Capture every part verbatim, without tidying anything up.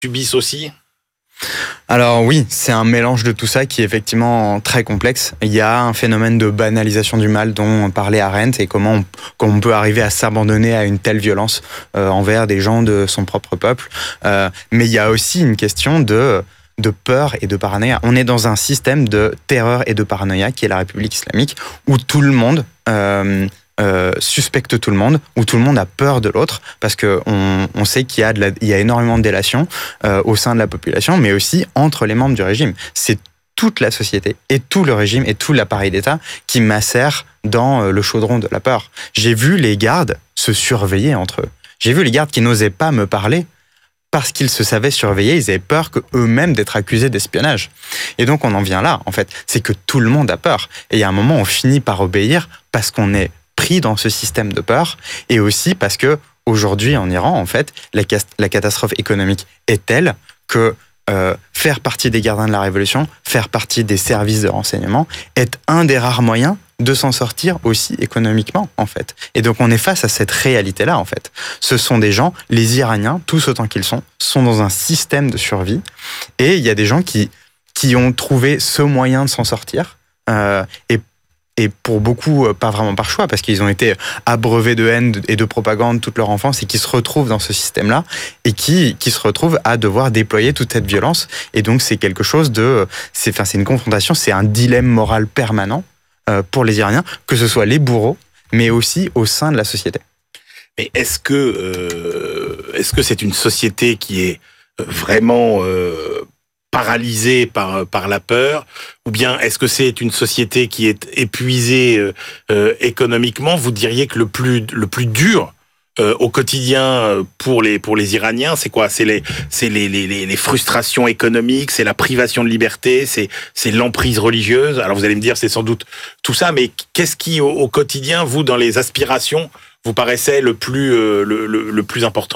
subissent aussi ? Alors oui, c'est un mélange de tout ça qui est effectivement très complexe. Il y a un phénomène de banalisation du mal dont parlait Arendt et comment on, comment on peut arriver à s'abandonner à une telle violence euh, envers des gens de son propre peuple. Euh, mais il y a aussi une question de... de peur et de paranoïa. On est dans un système de terreur et de paranoïa qui est la République islamique, où tout le monde euh, euh, suspecte tout le monde, où tout le monde a peur de l'autre, parce que on, on sait qu'il y a, de la, il y a énormément de délation euh, au sein de la population, mais aussi entre les membres du régime. C'est toute la société et tout le régime et tout l'appareil d'État qui macère dans le chaudron de la peur. J'ai vu les gardes se surveiller entre eux. J'ai vu les gardes qui n'osaient pas me parler parce qu'ils se savaient surveiller, ils avaient peur que eux-mêmes d'être accusés d'espionnage. Et donc on en vient là, en fait, c'est que tout le monde a peur. Et il y a un moment, on finit par obéir parce qu'on est pris dans ce système de peur, et aussi parce que aujourd'hui en Iran, en fait, la, la catastrophe économique est telle que euh, faire partie des gardiens de la révolution, faire partie des services de renseignement, est un des rares moyens de s'en sortir aussi économiquement, en fait. Et donc, on est face à cette réalité-là, en fait. Ce sont des gens, les Iraniens, tous autant qu'ils sont, sont dans un système de survie. Et il y a des gens qui, qui ont trouvé ce moyen de s'en sortir. Euh, et, et pour beaucoup, pas vraiment par choix, parce qu'ils ont été abreuvés de haine et de propagande toute leur enfance et qui se retrouvent dans ce système-là et qui, qui se retrouvent à devoir déployer toute cette violence. Et donc, c'est quelque chose de... C'est, enfin, c'est une confrontation, c'est un dilemme moral permanent pour les Iraniens, que ce soit les bourreaux, mais aussi au sein de la société. Mais est-ce que euh, est-ce que c'est une société qui est vraiment euh, paralysée par par la peur, ou bien est-ce que c'est une société qui est épuisée euh, économiquement ? Vous diriez que le plus le plus dur Euh, au quotidien pour les pour les Iraniens, c'est quoi ? C'est les c'est les les les frustrations économiques, c'est la privation de liberté, c'est c'est l'emprise religieuse. Alors vous allez me dire c'est sans doute tout ça, mais qu'est-ce qui au, au quotidien, vous, dans les aspirations, vous paraissait le plus euh, le, le le plus important ?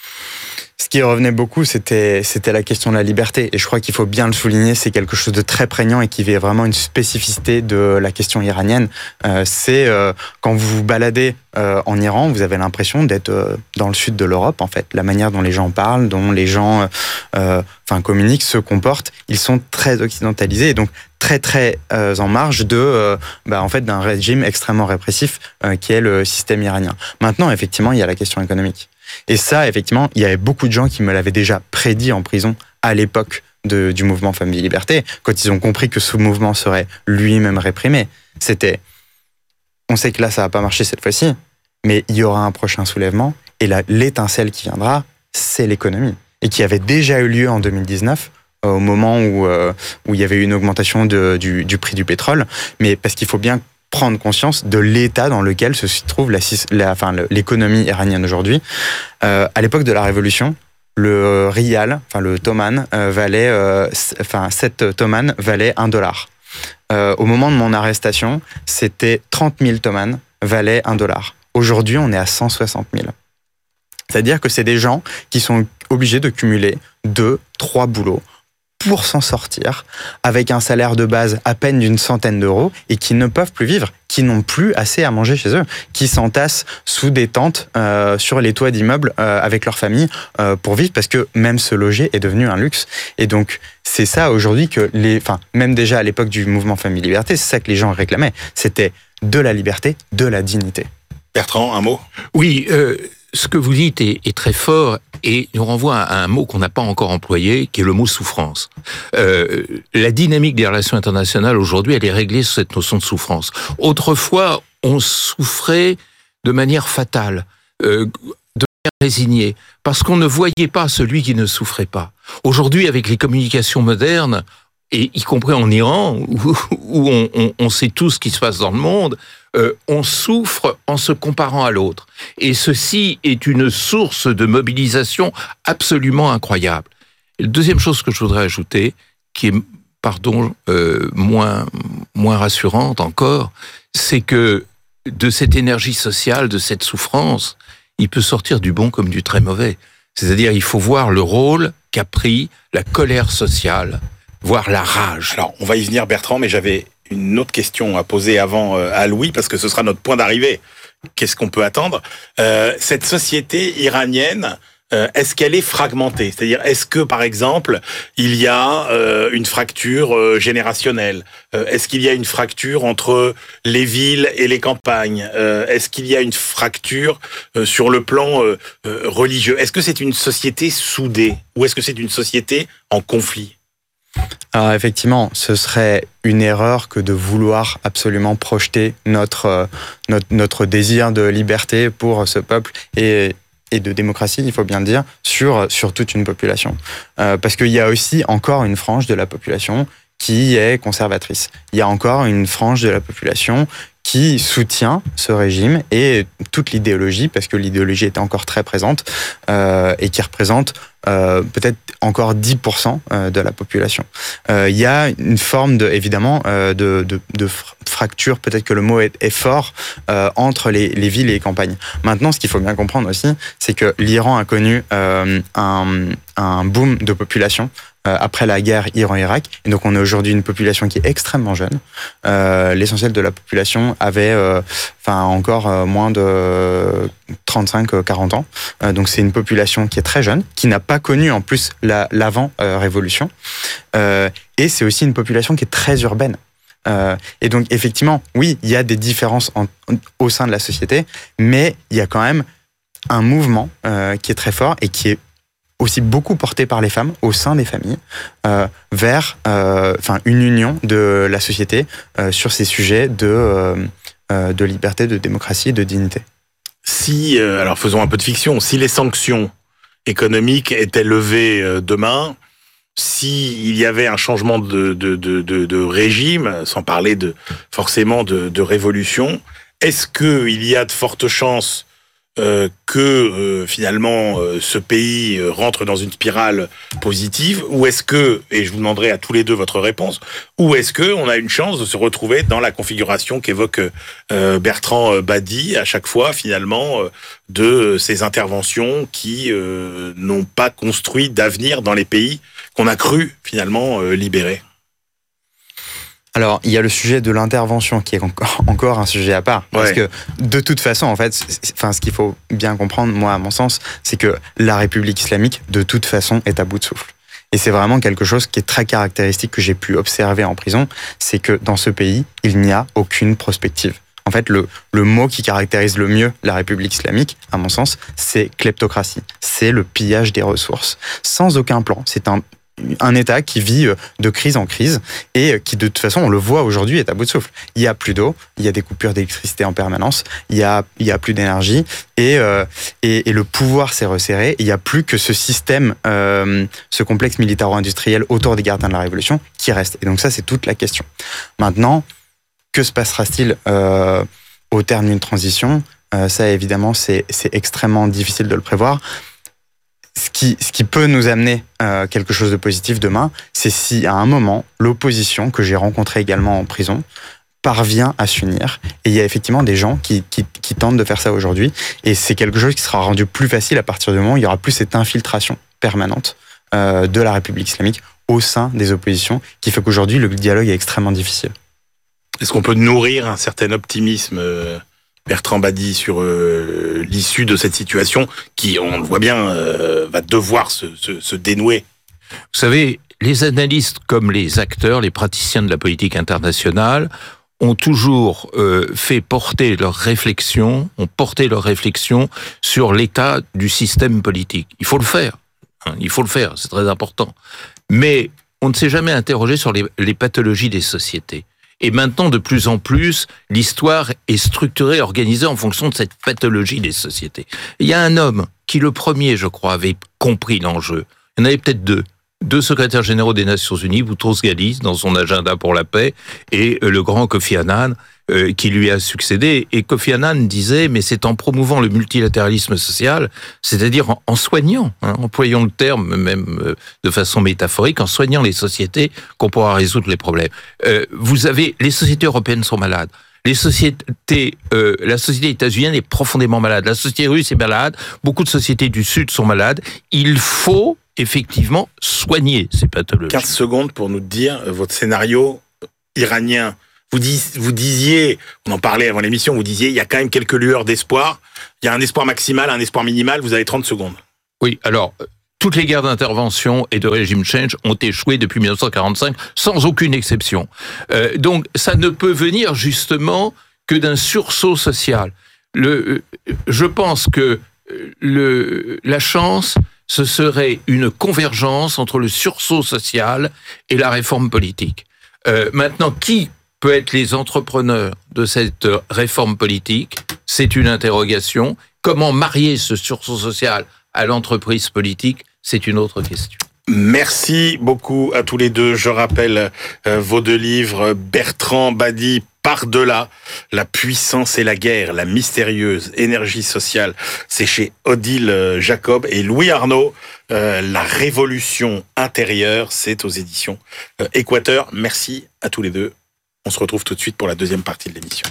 Ce qui revenait beaucoup, c'était, c'était la question de la liberté. Et je crois qu'il faut bien le souligner, c'est quelque chose de très prégnant et qui est vraiment une spécificité de la question iranienne. Euh, c'est euh, quand vous vous baladez euh, en Iran, vous avez l'impression d'être euh, dans le sud de l'Europe, en fait. La manière dont les gens parlent, dont les gens euh, enfin, communiquent, se comportent, ils sont très occidentalisés et donc très très euh, en marge de, euh, bah, en fait, d'un régime extrêmement répressif euh, qui est le système iranien. Maintenant, effectivement, il y a la question économique. Et ça, effectivement, il y avait beaucoup de gens qui me l'avaient déjà prédit en prison à l'époque de, du mouvement Femmes, Vie, Liberté, quand ils ont compris que ce mouvement serait lui-même réprimé. C'était, on sait que là, ça va pas marcher cette fois-ci, mais il y aura un prochain soulèvement, et là, l'étincelle qui viendra, c'est l'économie. Et qui avait déjà eu lieu en deux mille dix-neuf, au moment où, euh, où il y avait eu une augmentation de, du, du prix du pétrole, mais parce qu'il faut bien prendre conscience de l'état dans lequel se trouve la, la, enfin, l'économie iranienne aujourd'hui. Euh, à l'époque de la Révolution, le rial, enfin le toman, euh, valait, euh, enfin sept toman valait un dollar. Euh, au moment de mon arrestation, c'était trente mille toman valaient un dollar. Aujourd'hui, on est à cent soixante mille. C'est-à-dire que c'est des gens qui sont obligés de cumuler deux, trois boulots pour s'en sortir, avec un salaire de base à peine d'une centaine d'euros, et qui ne peuvent plus vivre, qui n'ont plus assez à manger chez eux, qui s'entassent sous des tentes euh, sur les toits d'immeubles euh, avec leur famille euh, pour vivre, parce que même se loger est devenu un luxe. Et donc, c'est ça aujourd'hui que les... Enfin, même déjà à l'époque du mouvement Famille Liberté, c'est ça que les gens réclamaient. C'était de la liberté, de la dignité. Bertrand, un mot ? Oui, euh, ce que vous dites est, est très fort et nous renvoie à un mot qu'on n'a pas encore employé, qui est le mot souffrance. Euh, la dynamique des relations internationales aujourd'hui, elle est réglée sur cette notion de souffrance. Autrefois, on souffrait de manière fatale, euh, de manière résignée, parce qu'on ne voyait pas celui qui ne souffrait pas. Aujourd'hui, avec les communications modernes, et y compris en Iran, où, où on, on, on sait tout ce qui se passe dans le monde, euh, on souffre en se comparant à l'autre. Et ceci est une source de mobilisation absolument incroyable. Et la deuxième chose que je voudrais ajouter, qui est, pardon, euh, moins, moins rassurante encore, c'est que de cette énergie sociale, de cette souffrance, il peut sortir du bon comme du très mauvais. C'est-à-dire, il faut voir le rôle qu'a pris la colère sociale, voire la rage. Alors, on va y venir, Bertrand, mais j'avais une autre question à poser avant euh, à Louis, parce que ce sera notre point d'arrivée. Qu'est-ce qu'on peut attendre ? euh, Cette société iranienne, euh, est-ce qu'elle est fragmentée? C'est-à-dire, est-ce que, par exemple, il y a euh, une fracture euh, générationnelle? euh, Est-ce qu'il y a une fracture entre les villes et les campagnes? euh, Est-ce qu'il y a une fracture euh, sur le plan euh, euh, religieux? Est-ce que c'est une société soudée ou est-ce que c'est une société en conflit? Alors effectivement, ce serait une erreur que de vouloir absolument projeter notre, euh, notre, notre désir de liberté pour ce peuple et, et de démocratie, il faut bien le dire, sur, sur toute une population. Euh, parce qu'il y a aussi encore une frange de la population qui est conservatrice. Il y a encore une frange de la population qui soutient ce régime et toute l'idéologie, parce que l'idéologie est encore très présente, euh, et qui représente euh, peut-être encore dix pour cent de la population. Euh, il y a une forme, de, évidemment, euh, de, de, de fracture, peut-être que le mot est, est fort, euh, entre les, les villes et les campagnes. Maintenant, ce qu'il faut bien comprendre aussi, c'est que l'Iran a connu euh, un, un boom de population après la guerre Iran-Irak. Et donc, on a aujourd'hui une population qui est extrêmement jeune. Euh, l'essentiel de la population avait euh, enfin, encore euh, moins de trente-cinq à quarante ans. Euh, donc, c'est une population qui est très jeune, qui n'a pas connu en plus la, l'avant-révolution. Euh, et c'est aussi une population qui est très urbaine. Euh, et donc, effectivement, oui, il y a des différences en, au sein de la société, mais il y a quand même un mouvement euh, qui est très fort et qui est aussi beaucoup porté par les femmes au sein des familles euh, vers euh, enfin une union de la société euh, sur ces sujets de euh, de liberté, de démocratie et de dignité. Si euh, alors faisons un peu de fiction, si les sanctions économiques étaient levées euh, demain, si il y avait un changement de de de de, de régime, sans parler de forcément de, de révolution, est-ce que il y a de fortes chances Euh, que euh, finalement euh, ce pays euh, rentre dans une spirale positive, ou est-ce que, et je vous demanderai à tous les deux votre réponse, ou est-ce que on a une chance de se retrouver dans la configuration qu'évoque euh, Bertrand Badi à chaque fois finalement euh, de ces interventions qui euh, n'ont pas construit d'avenir dans les pays qu'on a cru finalement euh, libérer? Alors, il y a le sujet de l'intervention qui est encore, encore un sujet à part. Parce ouais. que, de toute façon, en fait, enfin, ce qu'il faut bien comprendre, moi, à mon sens, c'est que la République islamique, de toute façon, est à bout de souffle. Et c'est vraiment quelque chose qui est très caractéristique que j'ai pu observer en prison, c'est que dans ce pays, il n'y a aucune prospective. En fait, le, le mot qui caractérise le mieux la République islamique, à mon sens, c'est kleptocratie. C'est le pillage des ressources. Sans aucun plan. C'est un un État qui vit de crise en crise et qui, de toute façon, on le voit aujourd'hui, est à bout de souffle. Il y a plus d'eau, il y a des coupures d'électricité en permanence, il y a, il y a plus d'énergie et, euh, et, et le pouvoir s'est resserré. Il n'y a plus que ce système, euh, ce complexe militaro-industriel autour des gardiens de la Révolution qui reste. Et donc ça, c'est toute la question. Maintenant, que se passera-t-il euh, au terme d'une transition? euh, Ça, évidemment, c'est, c'est extrêmement difficile de le prévoir. Ce qui, ce qui peut nous amener euh, quelque chose de positif demain, c'est si à un moment, l'opposition, que j'ai rencontrée également en prison, parvient à s'unir. Et il y a effectivement des gens qui, qui, qui tentent de faire ça aujourd'hui. Et c'est quelque chose qui sera rendu plus facile à partir du moment où il n'y aura plus cette infiltration permanente euh, de la République islamique au sein des oppositions, qui fait qu'aujourd'hui, le dialogue est extrêmement difficile. Est-ce qu'on peut nourrir un certain optimisme euh... Bertrand Badi, sur euh, l'issue de cette situation qui, on le voit bien, euh, va devoir se, se, se dénouer? Vous savez, les analystes comme les acteurs, les praticiens de la politique internationale ont toujours euh, fait porter leurs réflexions, ont porté leurs réflexions sur l'état du système politique. Il faut le faire, hein, il faut le faire, c'est très important. Mais on ne s'est jamais interrogé sur les, les pathologies des sociétés. Et maintenant, de plus en plus, l'histoire est structurée, organisée en fonction de cette pathologie des sociétés. Il y a un homme qui, le premier, je crois, avait compris l'enjeu. Il y en avait peut-être deux. Deux secrétaires généraux des Nations Unies, Boutros-Ghali, dans son agenda pour la paix, et le grand Kofi Annan, euh, qui lui a succédé. Et Kofi Annan disait, mais c'est en promouvant le multilatéralisme social, c'est-à-dire en, en soignant, hein, employons le terme même euh, de façon métaphorique, en soignant les sociétés, qu'on pourra résoudre les problèmes. Euh, vous avez, les sociétés européennes sont malades. Les sociétés, euh, la société états-unienne est profondément malade. La société russe est malade. Beaucoup de sociétés du Sud sont malades. Il faut effectivement soigner ces pathologies. quinze secondes pour nous dire euh, votre scénario iranien. Vous, dis, vous disiez, on en parlait avant l'émission, vous disiez il y a quand même quelques lueurs d'espoir. Il y a un espoir maximal, un espoir minimal. Vous avez trente secondes. Oui, alors, toutes les guerres d'intervention et de régime change ont échoué depuis dix-neuf cent quarante-cinq, sans aucune exception. Euh, donc, ça ne peut venir justement que d'un sursaut social. Le, je pense que le, la chance, ce serait une convergence entre le sursaut social et la réforme politique. Euh, maintenant, qui peut être les entrepreneurs de cette réforme politique? C'est une interrogation. Comment marier ce sursaut social à l'entreprise politique? C'est une autre question. Merci beaucoup à tous les deux. Je rappelle euh, vos deux livres, Bertrand Badi, Par-delà la puissance et la guerre, la mystérieuse énergie sociale. C'est chez Odile Jacob, et Louis Arnaud, euh, La révolution intérieure, c'est aux éditions euh, Équateur. Merci à tous les deux. On se retrouve tout de suite pour la deuxième partie de l'émission.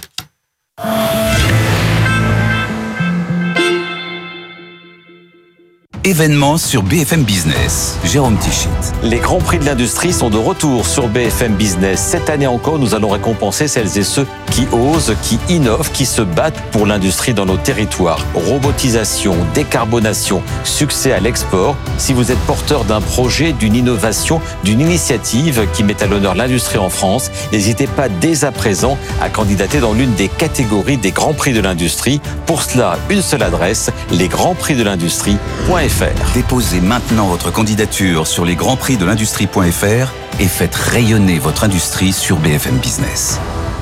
Événements sur B F M Business. Jérôme Tichit. Les grands prix de l'industrie sont de retour sur B F M Business. Cette année encore, nous allons récompenser celles et ceux qui osent, qui innovent, qui se battent pour l'industrie dans nos territoires. Robotisation, décarbonation, succès à l'export. Si vous êtes porteur d'un projet, d'une innovation, d'une initiative qui met à l'honneur l'industrie en France, n'hésitez pas dès à présent à candidater dans l'une des catégories des grands prix de l'industrie. Pour cela, une seule adresse, les grands prix de l'industrie point f r. Déposez maintenant votre candidature sur les grands prix de l'industrie point f r et faites rayonner votre industrie sur B F M Business.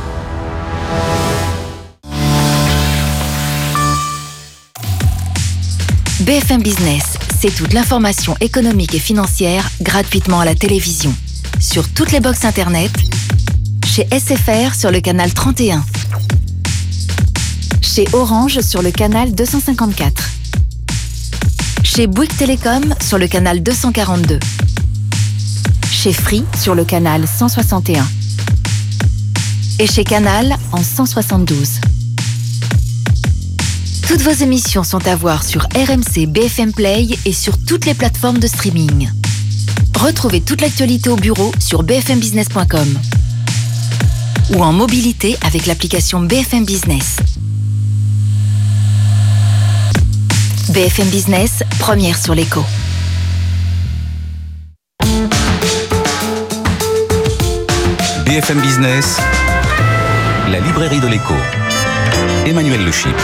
B F M Business, c'est toute l'information économique et financière gratuitement à la télévision. Sur toutes les box internet, chez S F R sur le canal trente et un, chez Orange sur le canal deux cent cinquante-quatre, chez Bouygues Télécom sur le canal deux cent quarante-deux, chez Free sur le canal cent soixante et un et chez Canal en cent soixante-douze. Toutes vos émissions sont à voir sur R M C B F M Play et sur toutes les plateformes de streaming. Retrouvez toute l'actualité au bureau sur b f m business point com ou en mobilité avec l'application B F M Business. B F M Business, première sur l'écho. B F M Business, la librairie de l'écho. Emmanuel Le Chypre.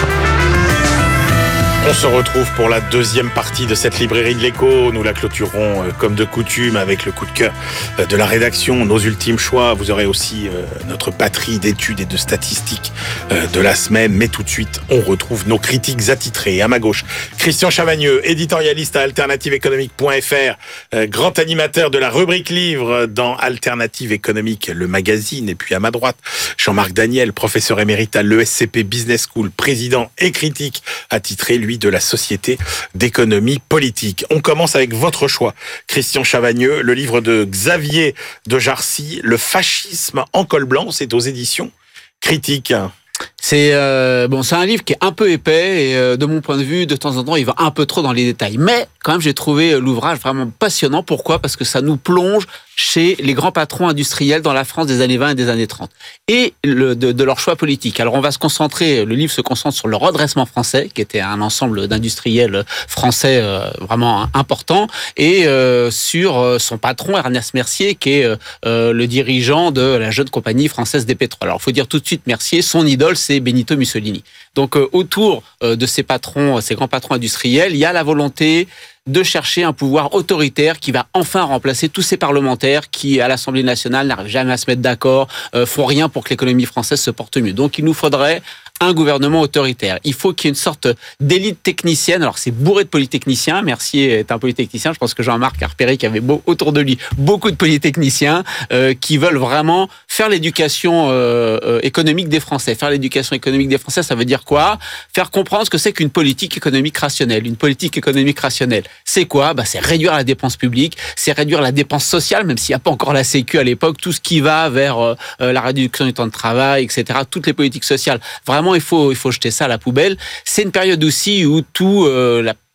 On se retrouve pour la deuxième partie de cette librairie de l'écho. Nous la clôturons euh, comme de coutume avec le coup de cœur euh, de la rédaction, nos ultimes choix. Vous aurez aussi euh, notre batterie d'études et de statistiques euh, de la semaine. Mais tout de suite, on retrouve nos critiques attitrés. À ma gauche, Christian Chavagneux, éditorialiste à alternative économique point f r, euh, grand animateur de la rubrique livre dans Alternative économique, le magazine. Et puis à ma droite, Jean-Marc Daniel, professeur émérite à l'E S C P Business School, président et critique attitré, lui, de la Société d'économie politique. On commence avec votre choix, Christian Chavagneux, le livre de Xavier de Jarcy, Le fascisme en col blanc, c'est aux éditions Critique. C'est euh, bon, c'est un livre qui est un peu épais et euh, de mon point de vue, de temps en temps, il va un peu trop dans les détails. Mais quand même, j'ai trouvé l'ouvrage vraiment passionnant. Pourquoi ? Parce que ça nous plonge chez les grands patrons industriels dans la France des années vingt et des années trente et le, de, de leur choix politique. Alors, on va se concentrer. Le livre se concentre sur le redressement français, qui était un ensemble d'industriels français euh, vraiment important, et euh, sur son patron Ernest Mercier, qui est euh, le dirigeant de la jeune compagnie française des pétroles. Alors, il faut dire tout de suite, Mercier, son idole, c'est Benito Mussolini. Donc, euh, autour euh, de ces patrons, ces grands patrons industriels, il y a la volonté de chercher un pouvoir autoritaire qui va enfin remplacer tous ces parlementaires qui, à l'Assemblée nationale, n'arrivent jamais à se mettre d'accord, euh, font rien pour que l'économie française se porte mieux. Donc, il nous faudrait un gouvernement autoritaire. Il faut qu'il y ait une sorte d'élite technicienne. Alors, c'est bourré de polytechniciens. Mercier est un polytechnicien. Je pense que Jean-Marc a repéré qu'il y avait beau, autour de lui beaucoup de polytechniciens euh, qui veulent vraiment faire l'éducation euh, euh, économique des Français. Faire l'éducation économique des Français, ça veut dire quoi ? Faire comprendre ce que c'est qu'une politique économique rationnelle. Une politique économique rationnelle, c'est quoi ? Bah, c'est réduire la dépense publique, c'est réduire la dépense sociale, même s'il n'y a pas encore la Sécu à l'époque, tout ce qui va vers euh, la réduction du temps de travail, et cetera. Toutes les politiques sociales. Vraiment, il faut, il faut jeter ça à la poubelle. C'est une période aussi où tout, euh, la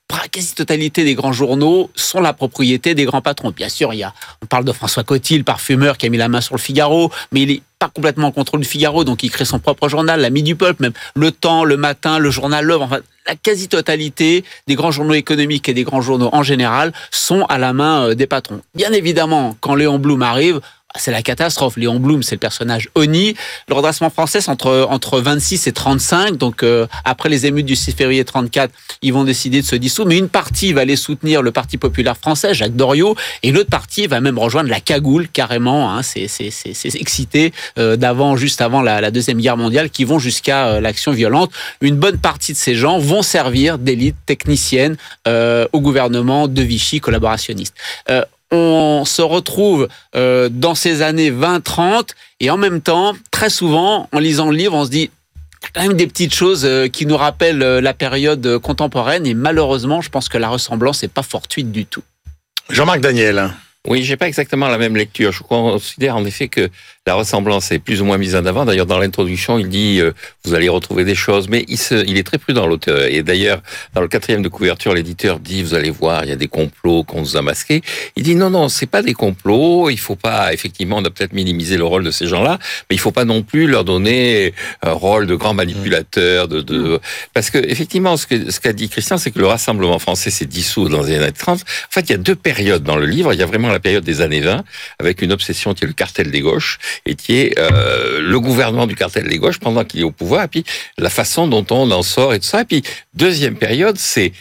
la quasi-totalité des grands journaux sont la propriété des grands patrons. Bien sûr, il y a, on parle de François Coty, le parfumeur, qui a mis la main sur le Figaro, mais il est pas complètement en contrôle du Figaro, donc il crée son propre journal, l'Ami du Peuple, même Le Temps, Le Matin, le journal L'Œuvre, enfin, la quasi-totalité des grands journaux économiques et des grands journaux en général sont à la main des patrons. Bien évidemment, quand Léon Blum arrive, c'est la catastrophe. Léon Blum, c'est le personnage honni. Le redressement français, c'est entre, entre vingt-six et trente-cinq. Donc, euh, après les émeutes du six février trente-quatre, ils vont décider de se dissoudre. Mais une partie va aller soutenir le Parti populaire français, Jacques Doriot, et l'autre partie va même rejoindre la cagoule, carrément. Hein, c'est, c'est, c'est, c'est excité euh, d'avant, juste avant la, la Deuxième Guerre mondiale, qui vont jusqu'à euh, l'action violente. Une bonne partie de ces gens vont servir d'élite technicienne euh, au gouvernement de Vichy collaborationniste. Euh, On se retrouve euh, dans ces années vingt trente et en même temps, très souvent, en lisant le livre, on se dit il y a quand même des petites choses euh, qui nous rappellent euh, la période contemporaine et malheureusement, je pense que la ressemblance n'est pas fortuite du tout. Jean-Marc Daniel. Oui, j'ai pas exactement la même lecture. Je considère en effet que la ressemblance est plus ou moins mise en avant. D'ailleurs, dans l'introduction, il dit euh, vous allez retrouver des choses, mais il, se, il est très prudent, l'auteur. Et d'ailleurs, dans le quatrième de couverture, l'éditeur dit vous allez voir, il y a des complots qu'on nous a masqués. Il dit non, non, c'est pas des complots. Il faut pas, effectivement, on a peut-être minimisé le rôle de ces gens-là, mais il faut pas non plus leur donner un rôle de grand manipulateur. De, de... Parce que effectivement, ce que ce qu'a dit Christian, c'est que le Rassemblement français s'est dissous dans les années trente. En fait, il y a deux périodes dans le livre. Il y a vraiment la période des années vingt, avec une obsession qui est le cartel des gauches, et qui est euh, le gouvernement du cartel des gauches pendant qu'il est au pouvoir, et puis la façon dont on en sort et tout ça. Et puis, deuxième période, c'est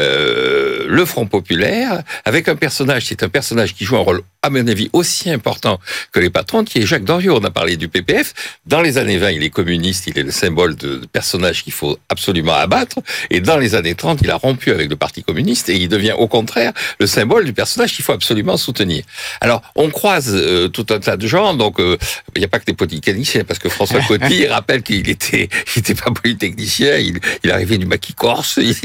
euh, le Front populaire, avec un personnage qui est un personnage qui joue un rôle, à mon avis, aussi important que les patrons, qui est Jacques Doriot. On a parlé du P P F. Dans les années vingt, il est communiste, il est le symbole de, de personnage qu'il faut absolument abattre. Et dans les années trente, il a rompu avec le Parti communiste et il devient, au contraire, le symbole du personnage qu'il faut absolument soutenir. Alors, on croise euh, tout un tas de gens, donc euh, il n'y a pas que des polytechniciens, parce que François Coty rappelle qu'il était, il était pas polytechnicien, il, il arrivait du maquis corse, il,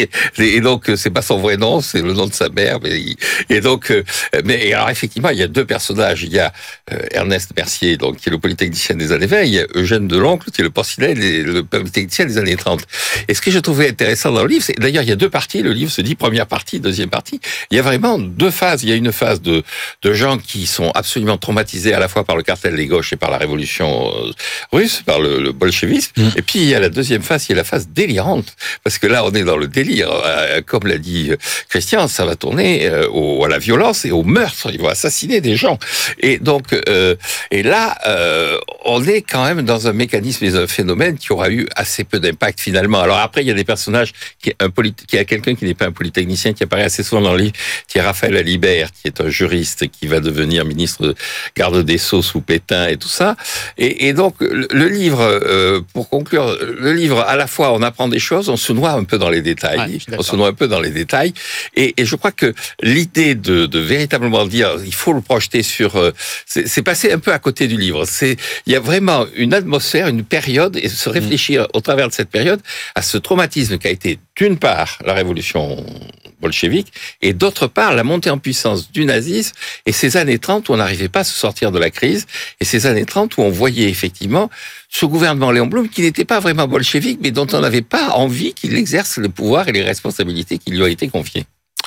et donc c'est pas son vrai nom, c'est le nom de sa mère, mais il, et donc, euh, mais alors effectivement, il y a deux personnages, il y a euh, Ernest Mercier, donc qui est le polytechnicien des années vingt, il y a Eugène Deloncle, qui est le porcelain, le polytechnicien des années trente. Et ce que je trouvais intéressant dans le livre, c'est d'ailleurs il y a deux parties, le livre se dit première partie, deuxième partie, il y a vraiment deux phases. Il y a une phase de de gens qui sont absolument traumatisés à la fois par le cartel des gauches et par la révolution russe, par le, le bolchevisme. Mmh. Et puis il y a la deuxième phase, qui est la phase délirante, parce que là on est dans le délire. Comme l'a dit Christian, ça va tourner au, à la violence et au meurtre. Ils vont assassiner des gens. Et donc, euh, et là, euh, on est quand même dans un mécanisme et un phénomène qui aura eu assez peu d'impact finalement. Alors après, il y a des personnages, qui est un poly, qui a quelqu'un qui n'est pas un polytechnicien, qui apparaît assez souvent dans le livre, qui est Raphaël Alibert, qui est un juriste, qui va devenir ministre garde des Sceaux sous Pétain et tout ça. Et, et donc, le, le livre, euh, pour conclure, le livre, à la fois, on apprend des choses, on se noie un peu dans les détails. Ouais, on se noie un peu dans les détails. Et, et je crois que l'idée de, de véritablement dire, il faut le projeter sur, euh, c'est, c'est passé un peu à côté du livre. C'est, il y a vraiment une atmosphère, une période, et se réfléchir au travers de cette période à ce traumatisme qui a été, d'une part, la révolution bolchevique, et d'autre part, la montée en puissance du nazisme, et ces années trente où on n'arrivait pas à se sortir de la crise, et ces années trente où on voyait effectivement ce gouvernement Léon Blum qui n'était pas vraiment bolchevique, mais dont on n'avait pas envie qu'il exerce le pouvoir et les responsabilités qui lui ont été confiées.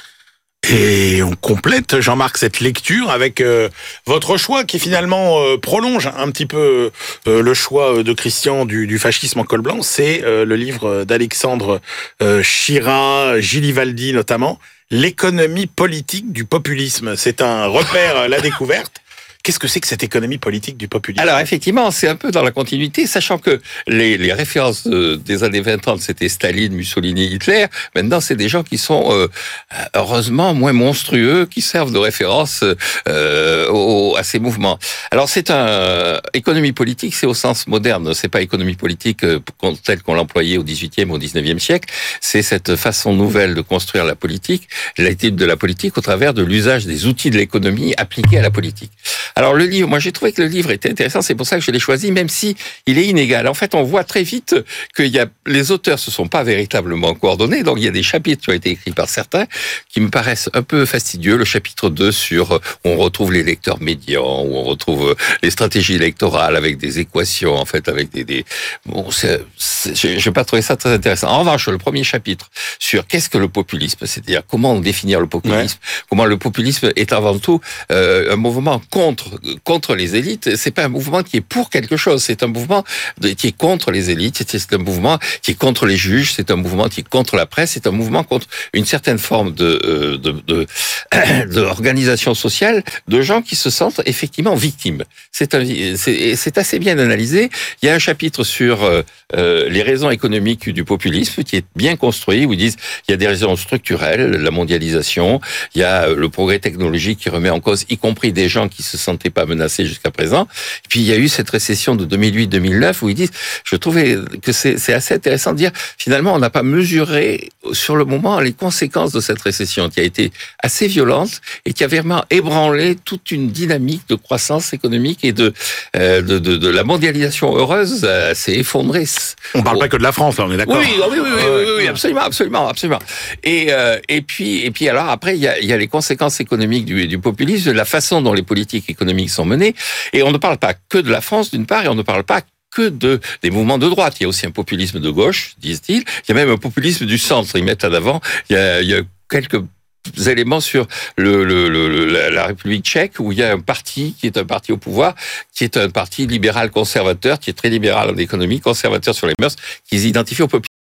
Et on complète, Jean-Marc, cette lecture avec euh, votre choix qui finalement euh, prolonge un petit peu euh, le choix de Christian du, du fascisme en col blanc. C'est euh, le livre d'Alexandre euh, Chira, Gilivaldi notamment, L'économie politique du populisme. C'est un repère, la découverte. Qu'est-ce que c'est que cette économie politique du populisme ? Alors effectivement, c'est un peu dans la continuité, sachant que les, les références euh, des années vingt trente, c'était Staline, Mussolini, Hitler. Maintenant, c'est des gens qui sont euh, heureusement moins monstrueux, qui servent de référence euh, au, à ces mouvements. Alors c'est un euh, économie politique, c'est au sens moderne. C'est pas économie politique euh, telle qu'on l'employait au dix-huitième, au dix-neuvième siècle. C'est cette façon nouvelle de construire la politique, l'étude de la politique au travers de l'usage des outils de l'économie appliqués à la politique. Alors le livre, moi j'ai trouvé que le livre était intéressant, c'est pour ça que je l'ai choisi, même si il est inégal. En fait, on voit très vite que y a, les auteurs se sont pas véritablement coordonnés, donc il y a des chapitres qui ont été écrits par certains qui me paraissent un peu fastidieux. Le chapitre deux sur où on retrouve les lecteurs médians, où on retrouve les stratégies électorales avec des équations, en fait, avec des... des... Bon, c'est, c'est, je n'ai pas trouvé ça très intéressant. En revanche, le premier chapitre sur qu'est-ce que le populisme, c'est-à-dire comment définir le populisme, ouais. comment le populisme est avant tout euh, un mouvement contre contre les élites. C'est pas un mouvement qui est pour quelque chose, c'est un mouvement de, qui est contre les élites, c'est un mouvement qui est contre les juges, c'est un mouvement qui est contre la presse, c'est un mouvement contre une certaine forme de de de, de organisation sociale de gens qui se sentent effectivement victimes. C'est un, c'est, c'est assez bien analysé. Il y a un chapitre sur euh, les raisons économiques du populisme qui est bien construit, où ils disent il y a des raisons structurelles, la mondialisation, il y a le progrès technologique qui remet en cause, y compris des gens qui se sentaient pas menacés jusqu'à présent. Et puis il y a eu cette récession de deux mille huit deux mille neuf où ils disent, je trouvais que c'est, c'est assez intéressant de dire, finalement on n'a pas mesuré sur le moment les conséquences de cette récession qui a été assez violente et qui a vraiment ébranlé toute une dynamique de croissance économique et de euh, de, de, de la mondialisation heureuse euh, s'est effondrée. On parle oh. pas que de la France, là, on est d'accord. Oui, oui, oui, oui, oui, oui absolument, absolument, absolument. Et euh, et puis et puis alors après il y a il y a les conséquences économiques du du populisme, de la façon dont les politiques économiques sont menées. Et on ne parle pas que de la France d'une part, et on ne parle pas que de des mouvements de droite. Il y a aussi un populisme de gauche, disent-ils. Il y a même un populisme du centre. Ils mettent en avant. Il y a il y a quelques éléments sur le, le, le, la, la République tchèque, où il y a un parti qui est un parti au pouvoir, qui est un parti libéral conservateur, qui est très libéral en économie, conservateur sur les mœurs, qui s'identifie au populisme.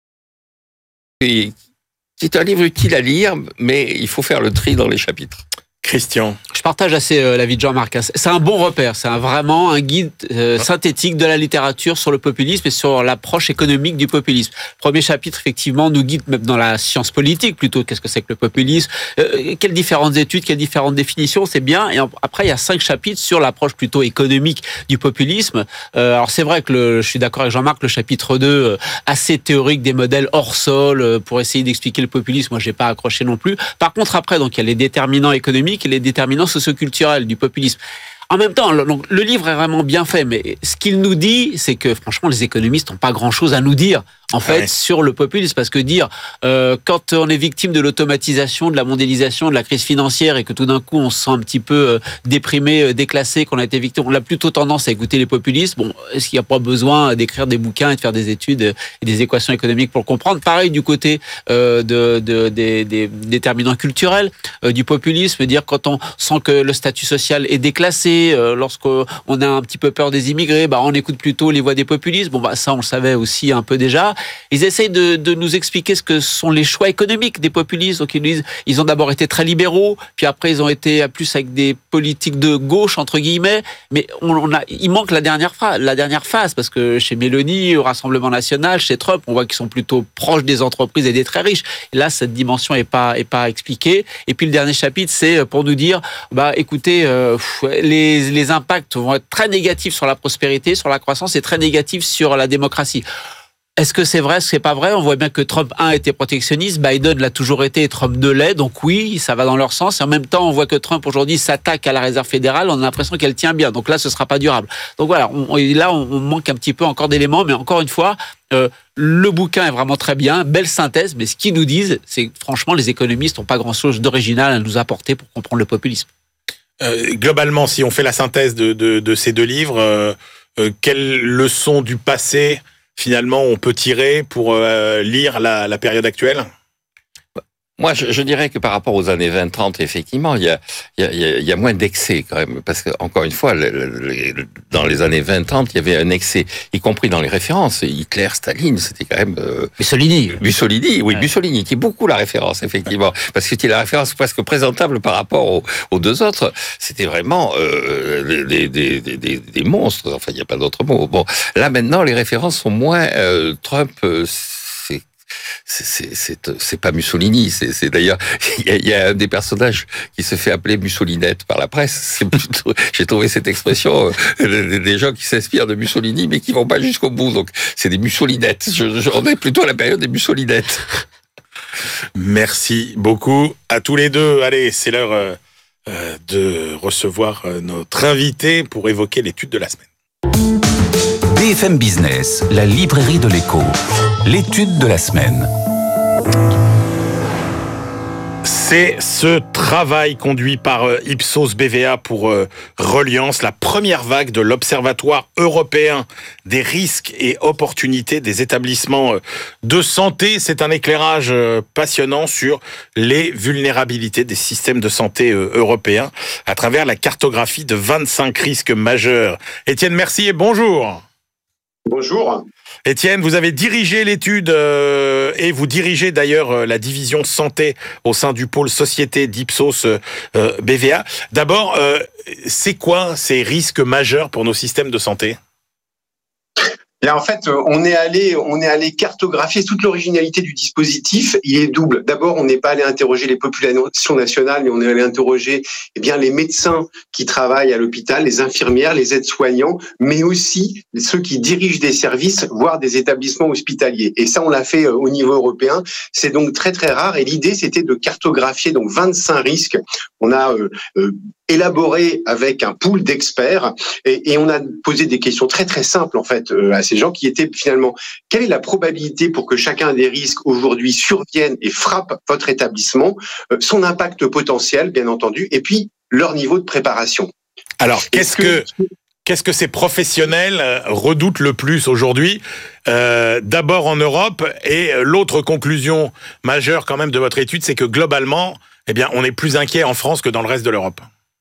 Et qui est un livre utile à lire, mais il faut faire le tri dans les chapitres. Christian. Je partage assez euh, l'avis de Jean-Marc. C'est un bon repère, c'est un, vraiment un guide euh, synthétique de la littérature sur le populisme et sur l'approche économique du populisme. Premier chapitre, effectivement, nous guide même dans la science politique, plutôt qu'est-ce que c'est que le populisme, euh, quelles différentes études, quelles différentes définitions, c'est bien. Et en, après, il y a cinq chapitres sur l'approche plutôt économique du populisme. Euh, alors c'est vrai que le, je suis d'accord avec Jean-Marc, le chapitre deux, euh, assez théorique des modèles hors sol euh, pour essayer d'expliquer le populisme, moi j'ai pas accroché non plus. Par contre, après, donc il y a les déterminants économiques et les déterminants socioculturels du populisme. En même temps, le, le livre est vraiment bien fait, mais ce qu'il nous dit, c'est que franchement, les économistes n'ont pas grand-chose à nous dire, en fait, ouais. sur le populisme. Parce que dire, euh, quand on est victime de l'automatisation, de la mondialisation, de la crise financière, et que tout d'un coup, on se sent un petit peu euh, déprimé, euh, déclassé, qu'on a été victime, on a plutôt tendance à écouter les populistes. Bon, est-ce qu'il n'y a pas besoin d'écrire des bouquins et de faire des études et des équations économiques pour le comprendre? Pareil du côté euh, de, de, des, des déterminants culturels euh, du populisme, dire quand on sent que le statut social est déclassé, euh, lorsqu'on a un petit peu peur des immigrés, bah, on écoute plutôt les voix des populistes. Bon, bah, ça, on le savait aussi un peu déjà. Ils essayent de, de nous expliquer ce que sont les choix économiques des populistes. Donc, ils disent, ils ont d'abord été très libéraux, puis après, ils ont été à plus avec des politiques de gauche, entre guillemets. Mais on, on a, il manque la dernière phase, la dernière phase, parce que chez Mélanie, au Rassemblement National, chez Trump, on voit qu'ils sont plutôt proches des entreprises et des très riches. Et là, cette dimension est pas, est pas expliquée. Et puis, le dernier chapitre, c'est pour nous dire, bah, écoutez, euh, les, les impacts vont être très négatifs sur la prospérité, sur la croissance et très négatifs sur la démocratie. Est-ce que c'est vrai, est-ce que c'est pas vrai? On voit bien que Trump un était protectionniste, Biden l'a toujours été et Trump deux l'est, donc oui, ça va dans leur sens. Et en même temps, on voit que Trump aujourd'hui s'attaque à la Réserve fédérale, on a l'impression qu'elle tient bien. Donc là, ce sera pas durable. Donc voilà, on, là, on manque un petit peu encore d'éléments, mais encore une fois, euh, le bouquin est vraiment très bien, belle synthèse, mais ce qu'ils nous disent, c'est que franchement, les économistes n'ont pas grand-chose d'original à nous apporter pour comprendre le populisme. Euh, globalement, si on fait la synthèse de, de, de ces deux livres, euh, euh, quelles leçons du passé finalement on peut tirer pour euh, lire la, la période actuelle? Moi, je, je dirais que par rapport aux années vingt trente, effectivement, il y a, il y a, il y a moins d'excès quand même. Parce que, encore une fois, le, le, dans les années vingt trente, il y avait un excès, y compris dans les références. Hitler, Staline, c'était quand même... Euh, Mussolini. Mussolini, oui, ouais. Mussolini, qui est beaucoup la référence, effectivement. Parce que c'était la référence presque présentable par rapport aux, aux deux autres. C'était vraiment euh, des, des, des, des, des monstres. Enfin, il n'y a pas d'autre mot. Bon, là, maintenant, les références sont moins... Euh, Trump... Euh, C'est, c'est, c'est, c'est pas Mussolini, c'est, c'est d'ailleurs, il y, a, il y a un des personnages qui se fait appeler Mussolinette par la presse. C'est plutôt, j'ai trouvé cette expression, euh, des gens qui s'inspirent de Mussolini, mais qui vont pas jusqu'au bout. Donc, c'est des Mussolinettes. Je, je, on est plutôt à la période des Mussolinettes. Merci beaucoup à tous les deux. Allez, c'est l'heure, euh, euh, de recevoir euh, notre invité pour évoquer l'étude de la semaine. B F M Business, la librairie de l'écho. L'étude de la semaine. C'est ce travail conduit par Ipsos B V A pour Reliance, la première vague de l'Observatoire européen des risques et opportunités des établissements de santé. C'est un éclairage passionnant sur les vulnérabilités des systèmes de santé européens à travers la cartographie de vingt-cinq risques majeurs. Étienne Mercier, bonjour. Bonjour. Étienne, vous avez dirigé l'étude euh, et vous dirigez d'ailleurs euh, la division santé au sein du pôle société d'Ipsos euh, B V A. D'abord, euh, c'est quoi ces risques majeurs pour nos systèmes de santé ? Bien, en fait, on est allé, on est allé cartographier toute l'originalité du dispositif. Il est double. D'abord, on n'est pas allé interroger les populations nationales, mais on est allé interroger, eh bien, les médecins qui travaillent à l'hôpital, les infirmières, les aides-soignants, mais aussi ceux qui dirigent des services, voire des établissements hospitaliers. Et ça, on l'a fait au niveau européen. C'est donc très, très rare. Et l'idée, c'était de cartographier donc vingt-cinq risques. On a euh, euh, élaboré avec un pool d'experts et, et on a posé des questions très, très simples, en fait, euh, à ces gens qui étaient finalement, quelle est la probabilité pour que chacun des risques aujourd'hui survienne et frappe votre établissement, euh, son impact potentiel, bien entendu, et puis leur niveau de préparation. Alors, qu'est-ce que, qu'est-ce que ces professionnels redoutent le plus aujourd'hui ? euh, D'abord en Europe, et l'autre conclusion majeure quand même de votre étude, c'est que globalement, eh bien, on est plus inquiet en France que dans le reste de l'Europe.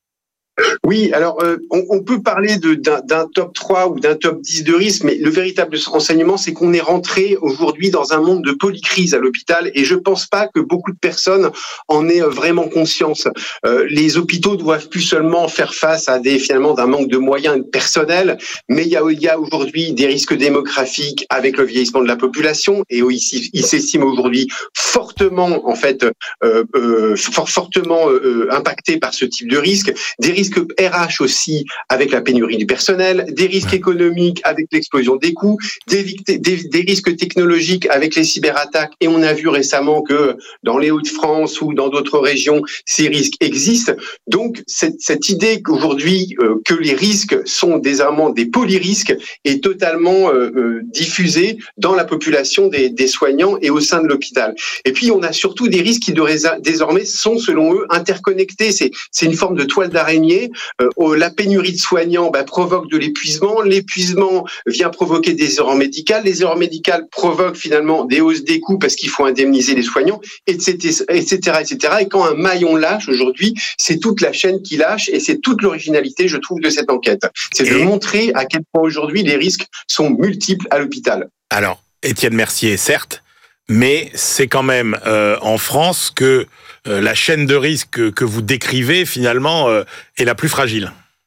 Oui, alors euh, on, on peut parler de, d'un, d'un top trois ou d'un top dix de risques, mais le véritable enseignement, c'est qu'on est rentré aujourd'hui dans un monde de polycrise à l'hôpital et je pense pas que beaucoup de personnes en aient vraiment conscience. Euh, les hôpitaux doivent plus seulement faire face à des finalement d'un manque de moyens et de personnel, mais il y a, il y a aujourd'hui des risques démographiques avec le vieillissement de la population et ici, il s'estime aujourd'hui fortement en fait euh, euh, fort, fortement euh, impacté par ce type de risque, des risques risques R H aussi avec la pénurie du personnel, des risques économiques avec l'explosion des coûts, des, des, des risques technologiques avec les cyberattaques. Et on a vu récemment que dans les Hauts-de-France ou dans d'autres régions, ces risques existent. Donc, cette, cette idée qu'aujourd'hui, euh, que les risques sont désormais des polyrisques est totalement euh, euh, diffusée dans la population des, des soignants et au sein de l'hôpital. Et puis, on a surtout des risques qui désormais sont, selon eux, interconnectés. C'est, c'est une forme de toile d'araignée. Euh, la pénurie de soignants bah, provoque de l'épuisement. L'épuisement vient provoquer des erreurs médicales. Les erreurs médicales provoquent finalement des hausses des coûts parce qu'il faut indemniser les soignants, et cetera, et cetera, et cetera. Et quand un maillon lâche aujourd'hui, c'est toute la chaîne qui lâche et c'est toute l'originalité, je trouve, de cette enquête. C'est de montrer à quel point aujourd'hui les risques sont multiples à l'hôpital. Alors, Étienne Mercier, certes, mais c'est quand même euh, en France que euh, la chaîne de risque que, que vous décrivez, finalement, euh, est la plus fragile.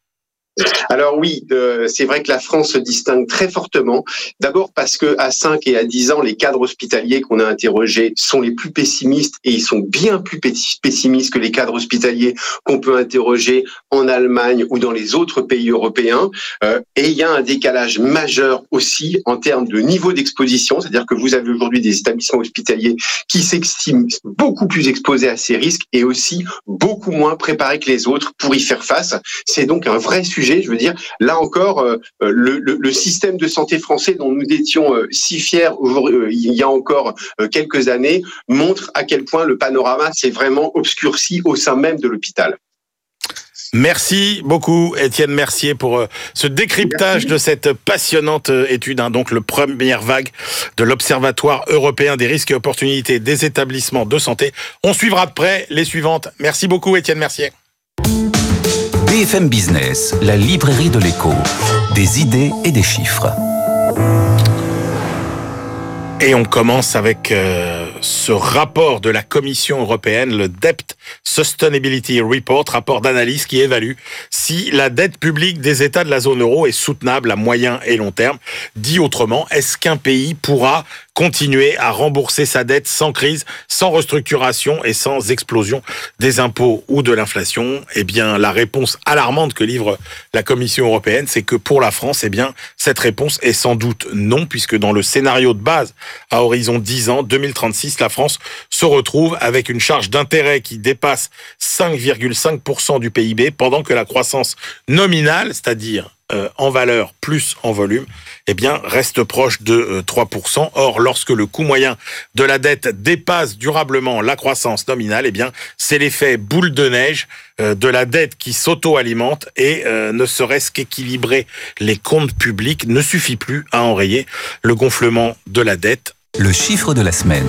Alors oui, euh, c'est vrai que la France se distingue très fortement. D'abord parce que à cinq et à dix ans, les cadres hospitaliers qu'on a interrogés sont les plus pessimistes et ils sont bien plus pessimistes que les cadres hospitaliers qu'on peut interroger en Allemagne ou dans les autres pays européens. Euh, et il y a un décalage majeur aussi en termes de niveau d'exposition, c'est-à-dire que vous avez aujourd'hui des établissements hospitaliers qui s'estiment beaucoup plus exposés à ces risques et aussi beaucoup moins préparés que les autres pour y faire face. C'est donc un vrai sujet. Je veux dire, là encore, euh, le, le, le système de santé français dont nous étions euh, si fiers euh, il y a encore euh, quelques années montre à quel point le panorama s'est vraiment obscurci au sein même de l'hôpital. Merci beaucoup, Étienne Mercier, pour euh, ce décryptage Merci. de cette passionnante étude, hein, donc le première vague de l'Observatoire européen des risques et opportunités des établissements de santé. On suivra de près les suivantes. Merci beaucoup, Étienne Mercier. B F M Business, la librairie de l'écho. Des idées et des chiffres. Et on commence avec euh, ce rapport de la Commission européenne, le Debt Sustainability Report, rapport d'analyse qui évalue si la dette publique des États de la zone euro est soutenable à moyen et long terme. Dit autrement, est-ce qu'un pays pourra continuer à rembourser sa dette sans crise, sans restructuration et sans explosion des impôts ou de l'inflation? Eh bien, la réponse alarmante que livre la Commission européenne, c'est que pour la France, eh bien, cette réponse est sans doute non, puisque dans le scénario de base, à horizon dix ans, deux mille trente-six, la France se retrouve avec une charge d'intérêt qui dépasse dépasse cinq virgule cinq pour cent du P I B, pendant que la croissance nominale, c'est-à-dire euh, en valeur plus en volume, eh bien, reste proche de euh, trois pour cent. Or, lorsque le coût moyen de la dette dépasse durablement la croissance nominale, eh bien, c'est l'effet boule de neige euh, de la dette qui s'auto-alimente et euh, ne serait-ce qu'équilibrer les comptes publics ne suffit plus à enrayer le gonflement de la dette. Le chiffre de la semaine.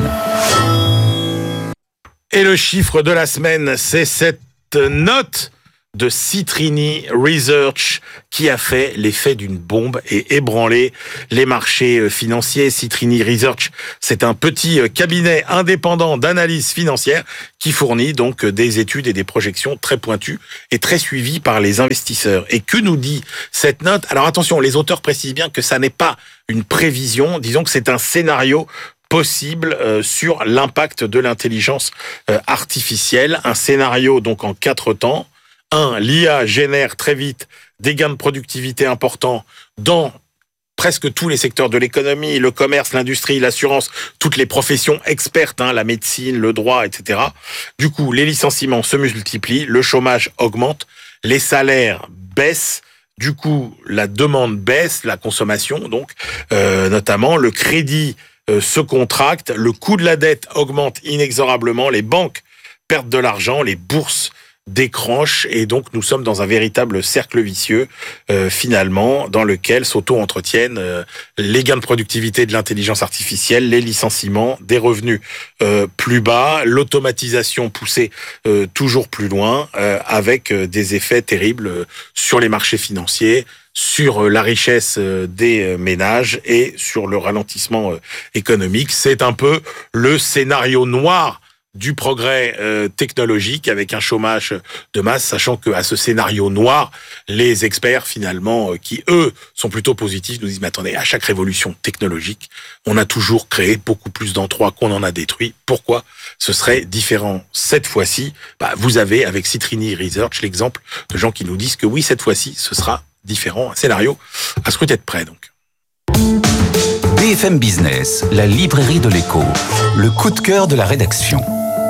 Et le chiffre de la semaine, c'est cette note de Citrini Research qui a fait l'effet d'une bombe et ébranlé les marchés financiers. Citrini Research, c'est un petit cabinet indépendant d'analyse financière qui fournit donc des études et des projections très pointues et très suivies par les investisseurs. Et que nous dit cette note? Alors attention, les auteurs précisent bien que ça n'est pas une prévision, disons que c'est un scénario possible euh, sur l'impact de l'intelligence euh, artificielle. Un scénario donc en quatre temps. Un, l'I A génère très vite des gains de productivité importants dans presque tous les secteurs de l'économie, le commerce, l'industrie, l'assurance, toutes les professions expertes, hein, la médecine, le droit, et cetera. Du coup, les licenciements se multiplient, le chômage augmente, les salaires baissent. Du coup, la demande baisse, la consommation, donc, euh, notamment, le crédit euh, se contracte, le coût de la dette augmente inexorablement, les banques perdent de l'argent, les bourses décrochent, et donc nous sommes dans un véritable cercle vicieux, euh, finalement, dans lequel s'auto-entretiennent euh, les gains de productivité de l'intelligence artificielle, les licenciements, des revenus euh, plus bas, l'automatisation poussée euh, toujours plus loin, euh, avec euh, des effets terribles euh, sur les marchés financiers, sur la richesse des ménages et sur le ralentissement économique. C'est un peu le scénario noir du progrès euh, technologique avec un chômage de masse, sachant que à ce scénario noir, les experts finalement, euh, qui eux sont plutôt positifs, nous disent mais attendez, à chaque révolution technologique, on a toujours créé beaucoup plus d'emplois qu'on en a détruit. Pourquoi ce serait différent cette fois-ci? Bah, vous avez avec Citrini Research l'exemple de gens qui nous disent que oui, cette fois-ci, ce sera différent. Un scénario à scruter de près donc. B F M Business, la librairie de l'écho, le coup de cœur de la rédaction.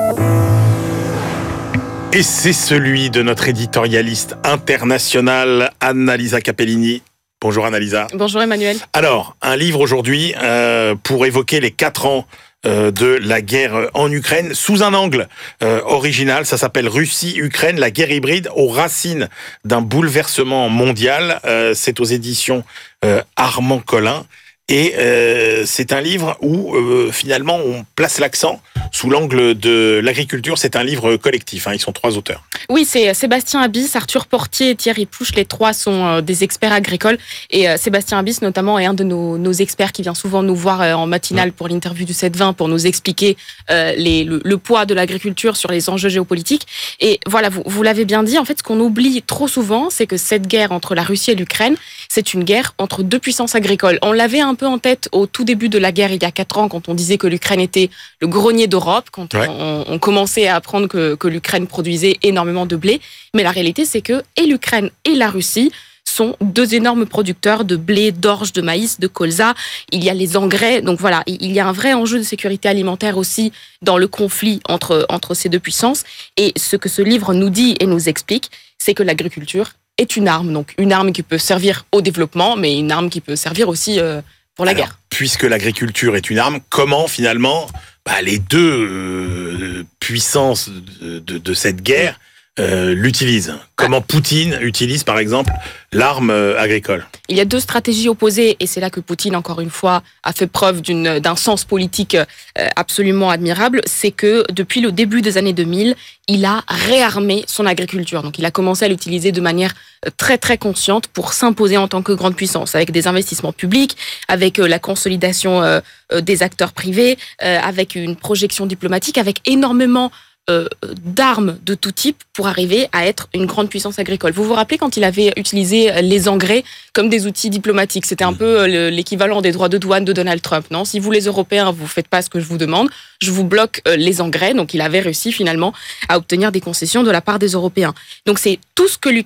Et c'est celui de notre éditorialiste internationale, Annalisa Capellini. Bonjour Annalisa. Bonjour Emmanuel. Alors, un livre aujourd'hui euh, pour évoquer les quatre ans euh, de la guerre en Ukraine sous un angle euh, original. Ça s'appelle Russie-Ukraine, la guerre hybride aux racines d'un bouleversement mondial. Euh, c'est aux éditions euh, Armand Collin. Et euh, c'est un livre où euh, finalement on place l'accent sous l'angle de l'agriculture. C'est un livre collectif, hein, ils sont trois auteurs. Oui, c'est Sébastien Abyss, Arthur Portier et Thierry Plouche. Les trois sont euh, des experts agricoles. Et euh, Sébastien Abyss notamment est un de nos, nos experts qui vient souvent nous voir euh, en matinale pour l'interview du sept vingt pour nous expliquer euh, les, le, le poids de l'agriculture sur les enjeux géopolitiques. Et voilà, vous, vous l'avez bien dit, en fait ce qu'on oublie trop souvent, c'est que cette guerre entre la Russie et l'Ukraine, c'est une guerre entre deux puissances agricoles. On l'avait un peu en tête au tout début de la guerre il y a quatre ans quand on disait que l'Ukraine était le grenier d'Europe, quand ouais. on, on commençait à apprendre que, que l'Ukraine produisait énormément de blé. Mais la réalité, c'est que et l'Ukraine et la Russie sont deux énormes producteurs de blé, d'orge, de maïs, de colza. Il y a les engrais. Donc voilà, il y a un vrai enjeu de sécurité alimentaire aussi dans le conflit entre, entre ces deux puissances. Et ce que ce livre nous dit et nous explique, c'est que l'agriculture est une arme. Donc une arme qui peut servir au développement, mais une arme qui peut servir aussi euh, pour la Alors, guerre. Puisque l'agriculture est une arme, comment finalement bah, les deux euh, puissances de, de, de cette guerre euh, l'utilisent? Comment Poutine utilise par exemple l'arme euh, agricole? Il y a deux stratégies opposées et c'est là que Poutine, encore une fois, a fait preuve d'une, d'un sens politique euh, absolument admirable. C'est que depuis le début des années deux mille, il a réarmé son agriculture. Donc il a commencé à l'utiliser de manière très très consciente pour s'imposer en tant que grande puissance, avec des investissements publics, avec euh, la consolidation euh, euh, des acteurs privés, euh, avec une projection diplomatique, avec énormément Euh, d'armes de tout type pour arriver à être une grande puissance agricole. Vous vous rappelez quand il avait utilisé les engrais comme des outils diplomatiques? C'était un peu l'équivalent des droits de douane de Donald Trump, non? Si vous les Européens, vous faites pas ce que je vous demande, je vous bloque les engrais. Donc il avait réussi finalement à obtenir des concessions de la part des Européens. Donc c'est tout ce que l'Ukraine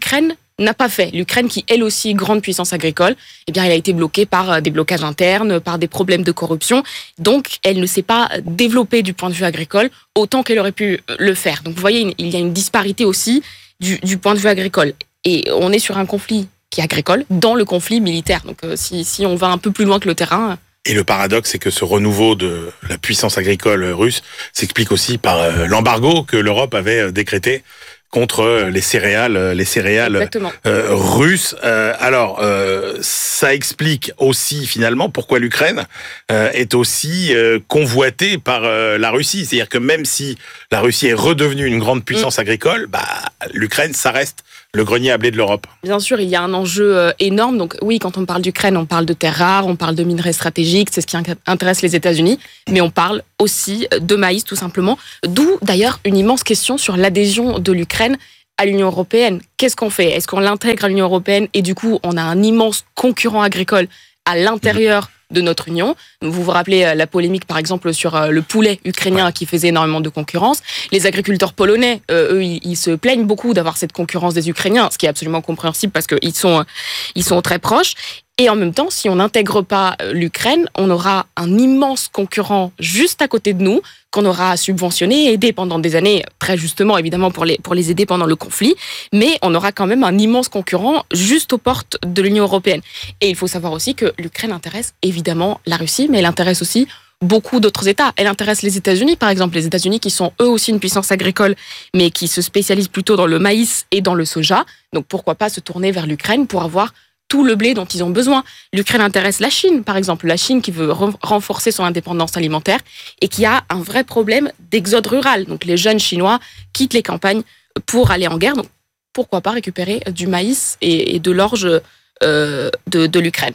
n'a pas fait. L'Ukraine, qui elle aussi est grande puissance agricole, eh bien, elle a été bloquée par des blocages internes, par des problèmes de corruption. Donc, elle ne s'est pas développée du point de vue agricole autant qu'elle aurait pu le faire. Donc, vous voyez, il y a une disparité aussi du, du point de vue agricole. Et on est sur un conflit qui est agricole dans le conflit militaire. Donc, euh, si, si on va un peu plus loin que le terrain... Et le paradoxe, c'est que ce renouveau de la puissance agricole russe s'explique aussi par euh, l'embargo que l'Europe avait décrété contre les céréales, les céréales euh, russes. Euh, alors, euh, ça explique aussi finalement pourquoi l'Ukraine euh, est aussi euh, convoitée par euh, la Russie. C'est-à-dire que même si la Russie est redevenue une grande puissance mmh. agricole, bah, l'Ukraine, ça reste le grenier à blé de l'Europe. Bien sûr, il y a un enjeu euh, énorme. Donc oui, quand on parle d'Ukraine, on parle de terres rares, on parle de minerais stratégiques, c'est ce qui intéresse les États-Unis, mais on parle aussi de maïs tout simplement. D'où d'ailleurs une immense question sur l'adhésion de l'Ukraine à l'Union européenne. Qu'est-ce qu'on fait? Est-ce qu'on l'intègre à l'Union européenne et du coup on a un immense concurrent agricole à l'intérieur de notre Union? Vous vous rappelez la polémique par exemple sur le poulet ukrainien ouais. qui faisait énormément de concurrence. Les agriculteurs polonais, euh, eux, ils, ils se plaignent beaucoup d'avoir cette concurrence des Ukrainiens, ce qui est absolument compréhensible parce qu'ils sont, ils sont très proches. Et en même temps, si on n'intègre pas l'Ukraine, on aura un immense concurrent juste à côté de nous, qu'on aura subventionné et aidé pendant des années, très justement évidemment pour les, pour les aider pendant le conflit, mais on aura quand même un immense concurrent juste aux portes de l'Union européenne. Et il faut savoir aussi que l'Ukraine intéresse évidemment la Russie, mais elle intéresse aussi beaucoup d'autres États. Elle intéresse les États-Unis, par exemple, les États-Unis qui sont eux aussi une puissance agricole, mais qui se spécialisent plutôt dans le maïs et dans le soja. Donc pourquoi pas se tourner vers l'Ukraine pour avoir tout le blé dont ils ont besoin. L'Ukraine intéresse la Chine, par exemple. La Chine qui veut re- renforcer son indépendance alimentaire et qui a un vrai problème d'exode rural. Donc les jeunes Chinois quittent les campagnes pour aller en guerre. Donc pourquoi pas récupérer du maïs et, et de l'orge euh, de, de l'Ukraine.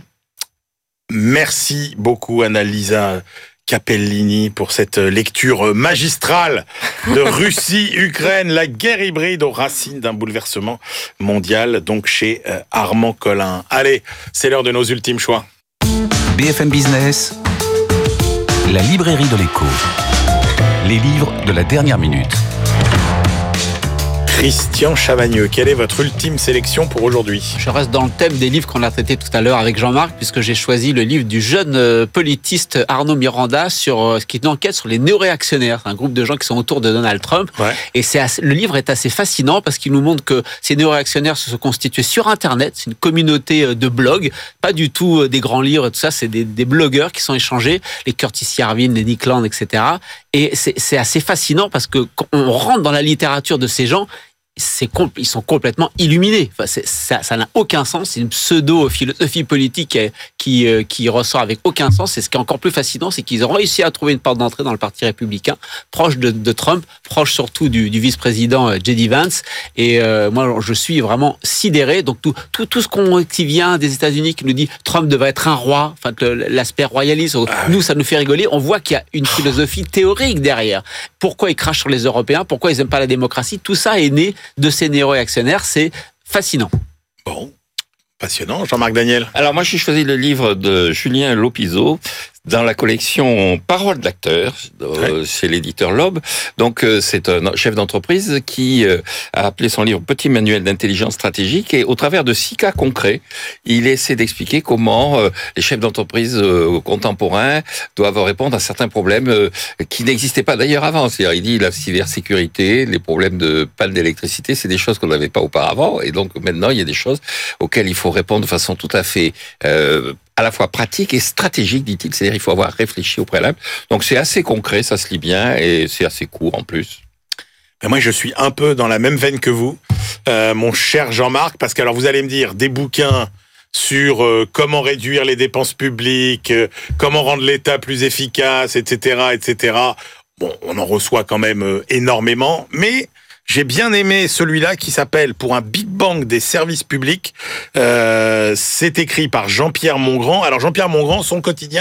Merci beaucoup Annalisa Capellini pour cette lecture magistrale de Russie-Ukraine, la guerre hybride aux racines d'un bouleversement mondial, donc chez Armand Collin. Allez, c'est l'heure de nos ultimes choix. B F M Business, la librairie de l'écho. Les livres de la dernière minute. Christian Chavagneux, quelle est votre ultime sélection pour aujourd'hui? Je reste dans le thème des livres qu'on a traités tout à l'heure avec Jean-Marc, puisque j'ai choisi le livre du jeune politiste Arnaud Miranda sur ce qui est une enquête sur les néo-réactionnaires. C'est un groupe de gens qui sont autour de Donald Trump. Ouais. Et c'est assez, le livre est assez fascinant parce qu'il nous montre que ces néo-réactionnaires se sont constitués sur Internet. C'est une communauté de blogs, pas du tout des grands livres et tout ça. C'est des, des blogueurs qui sont échangés, les Curtis Yarvin, les Nick Land, et cetera. Et c'est, c'est assez fascinant parce que quand on rentre dans la littérature de ces gens, c'est compl- ils sont complètement illuminés. Enfin, c'est, ça, ça n'a aucun sens. C'est une pseudo-philosophie politique qui, euh, qui ressort avec aucun sens. Et ce qui est encore plus fascinant, c'est qu'ils ont réussi à trouver une porte d'entrée dans le Parti républicain, proche de, de Trump, proche surtout du, du vice-président J D Vance. Et euh, moi, je suis vraiment sidéré. Donc tout, tout, tout ce qu'on, qui vient des États-Unis, qui nous dit Trump devait être un roi, enfin que l'aspect royaliste, nous, ça nous fait rigoler. On voit qu'il y a une philosophie théorique derrière. Pourquoi ils crachent sur les Européens? Pourquoi ils n'aiment pas la démocratie? Tout ça est né de ces néo-réactionnaires, c'est fascinant. Bon, passionnant. Jean-Marc Daniel. Alors moi, j'ai choisi le livre de Julien Lopizo dans la collection Paroles d'acteurs, euh, ouais. chez l'éditeur Loeb. Donc euh, c'est un chef d'entreprise qui euh, a appelé son livre Petit manuel d'intelligence stratégique, et au travers de six cas concrets, il essaie d'expliquer comment euh, les chefs d'entreprise euh, contemporains doivent répondre à certains problèmes euh, qui n'existaient pas d'ailleurs avant. C'est-à-dire, il dit la cybersécurité, les problèmes de panne d'électricité, c'est des choses qu'on n'avait pas auparavant, et donc maintenant il y a des choses auxquelles il faut répondre de façon tout à fait euh, à la fois pratique et stratégique, dit-il. C'est-à-dire il faut avoir réfléchi au préalable. Donc c'est assez concret, ça se lit bien, et c'est assez court en plus. Mais moi, je suis un peu dans la même veine que vous, euh, mon cher Jean-Marc, parce que alors vous allez me dire des bouquins sur euh, comment réduire les dépenses publiques, euh, comment rendre l'État plus efficace, et cetera, et cetera. Bon, on en reçoit quand même euh, énormément, mais j'ai bien aimé celui-là qui s'appelle « Pour un Big Bang des services publics ». Euh, c'est écrit par Jean-Pierre Mongrand. Alors Jean-Pierre Mongrand, son quotidien,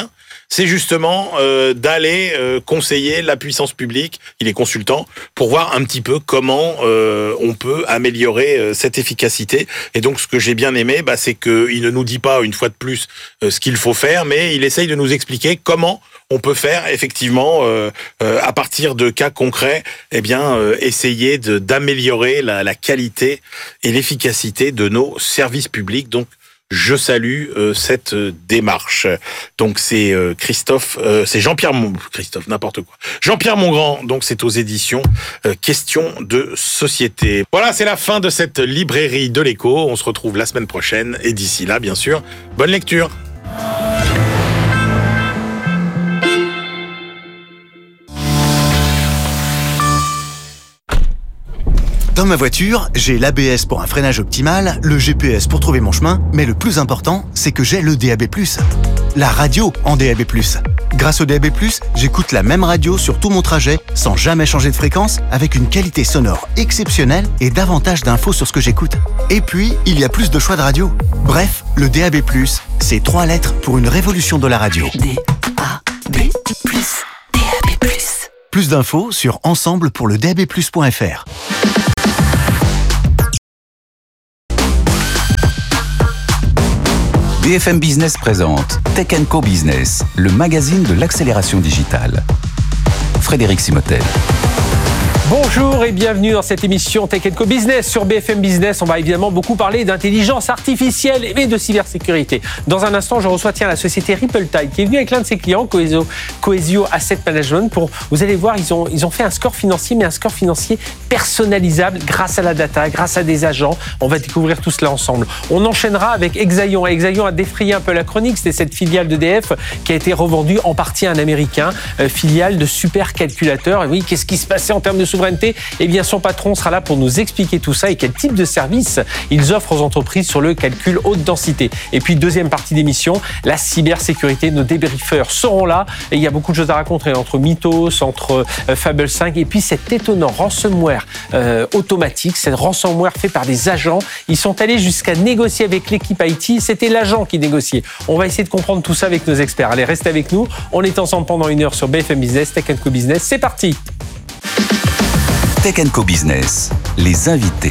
c'est justement euh, d'aller euh, conseiller la puissance publique, il est consultant, pour voir un petit peu comment euh, on peut améliorer euh, cette efficacité. Et donc ce que j'ai bien aimé, bah, c'est qu'il ne nous dit pas une fois de plus euh, ce qu'il faut faire, mais il essaye de nous expliquer comment on peut faire effectivement euh, euh, à partir de cas concrets, eh bien euh, essayer de, d'améliorer la, la qualité et l'efficacité de nos services publics. Donc je salue euh, cette euh, démarche. Donc c'est euh, Christophe, euh, c'est Jean-Pierre Mon... Christophe, n'importe quoi. Jean-Pierre Mongrand. Donc c'est aux éditions euh, Questions de société. Voilà, c'est la fin de cette librairie de l'écho. On se retrouve la semaine prochaine et d'ici là, bien sûr, bonne lecture. Dans ma voiture, j'ai l'A B S pour un freinage optimal, le G P S pour trouver mon chemin, mais le plus important, c'est que j'ai le D A B plus. La radio en D A B plus. Grâce au D A B plus, j'écoute la même radio sur tout mon trajet, sans jamais changer de fréquence, avec une qualité sonore exceptionnelle et davantage d'infos sur ce que j'écoute. Et puis, il y a plus de choix de radio. Bref, le D A B plus, c'est trois lettres pour une révolution de la radio. D A B plus, D A B plus. Plus d'infos sur ensemble pour le D A B plus point F R. B F M Business présente Tech and Co Business, le magazine de l'accélération digitale. Frédéric Simotel. Bonjour et bienvenue dans cette émission Tech and Co Business sur B F M Business. On va évidemment beaucoup parler d'intelligence artificielle et de cybersécurité. Dans un instant, je reçois tiens la société Ripple-Tide qui est venue avec l'un de ses clients, Coesio, Coesio Asset Management. Pour, vous allez voir, ils ont, ils ont fait un score financier, mais un score financier personnalisable grâce à la data, grâce à des agents. On va découvrir tout cela ensemble. On enchaînera avec Exaion. Exaion a défrayé un peu la chronique. C'était cette filiale d'E D F qui a été revendue en partie à un Américain, euh, filiale de supercalculateurs. Et oui, qu'est-ce qui se passait en termes de souveraineté? Eh bien, son patron sera là pour nous expliquer tout ça et quel type de services ils offrent aux entreprises sur le calcul haute densité. Et puis, deuxième partie d'émission, la cybersécurité. Nos débriefeurs seront là et il y a beaucoup de choses à raconter entre Mythos, entre euh, Fable cinq et puis cet étonnant ransomware euh, automatique, cette ransomware fait par des agents. Ils sont allés jusqu'à négocier avec l'équipe I T. C'était l'agent qui négociait. On va essayer de comprendre tout ça avec nos experts. Allez, restez avec nous. On est ensemble pendant une heure sur B F M Business, Tech and Co Business. C'est parti. Tech and Co Business, les invités.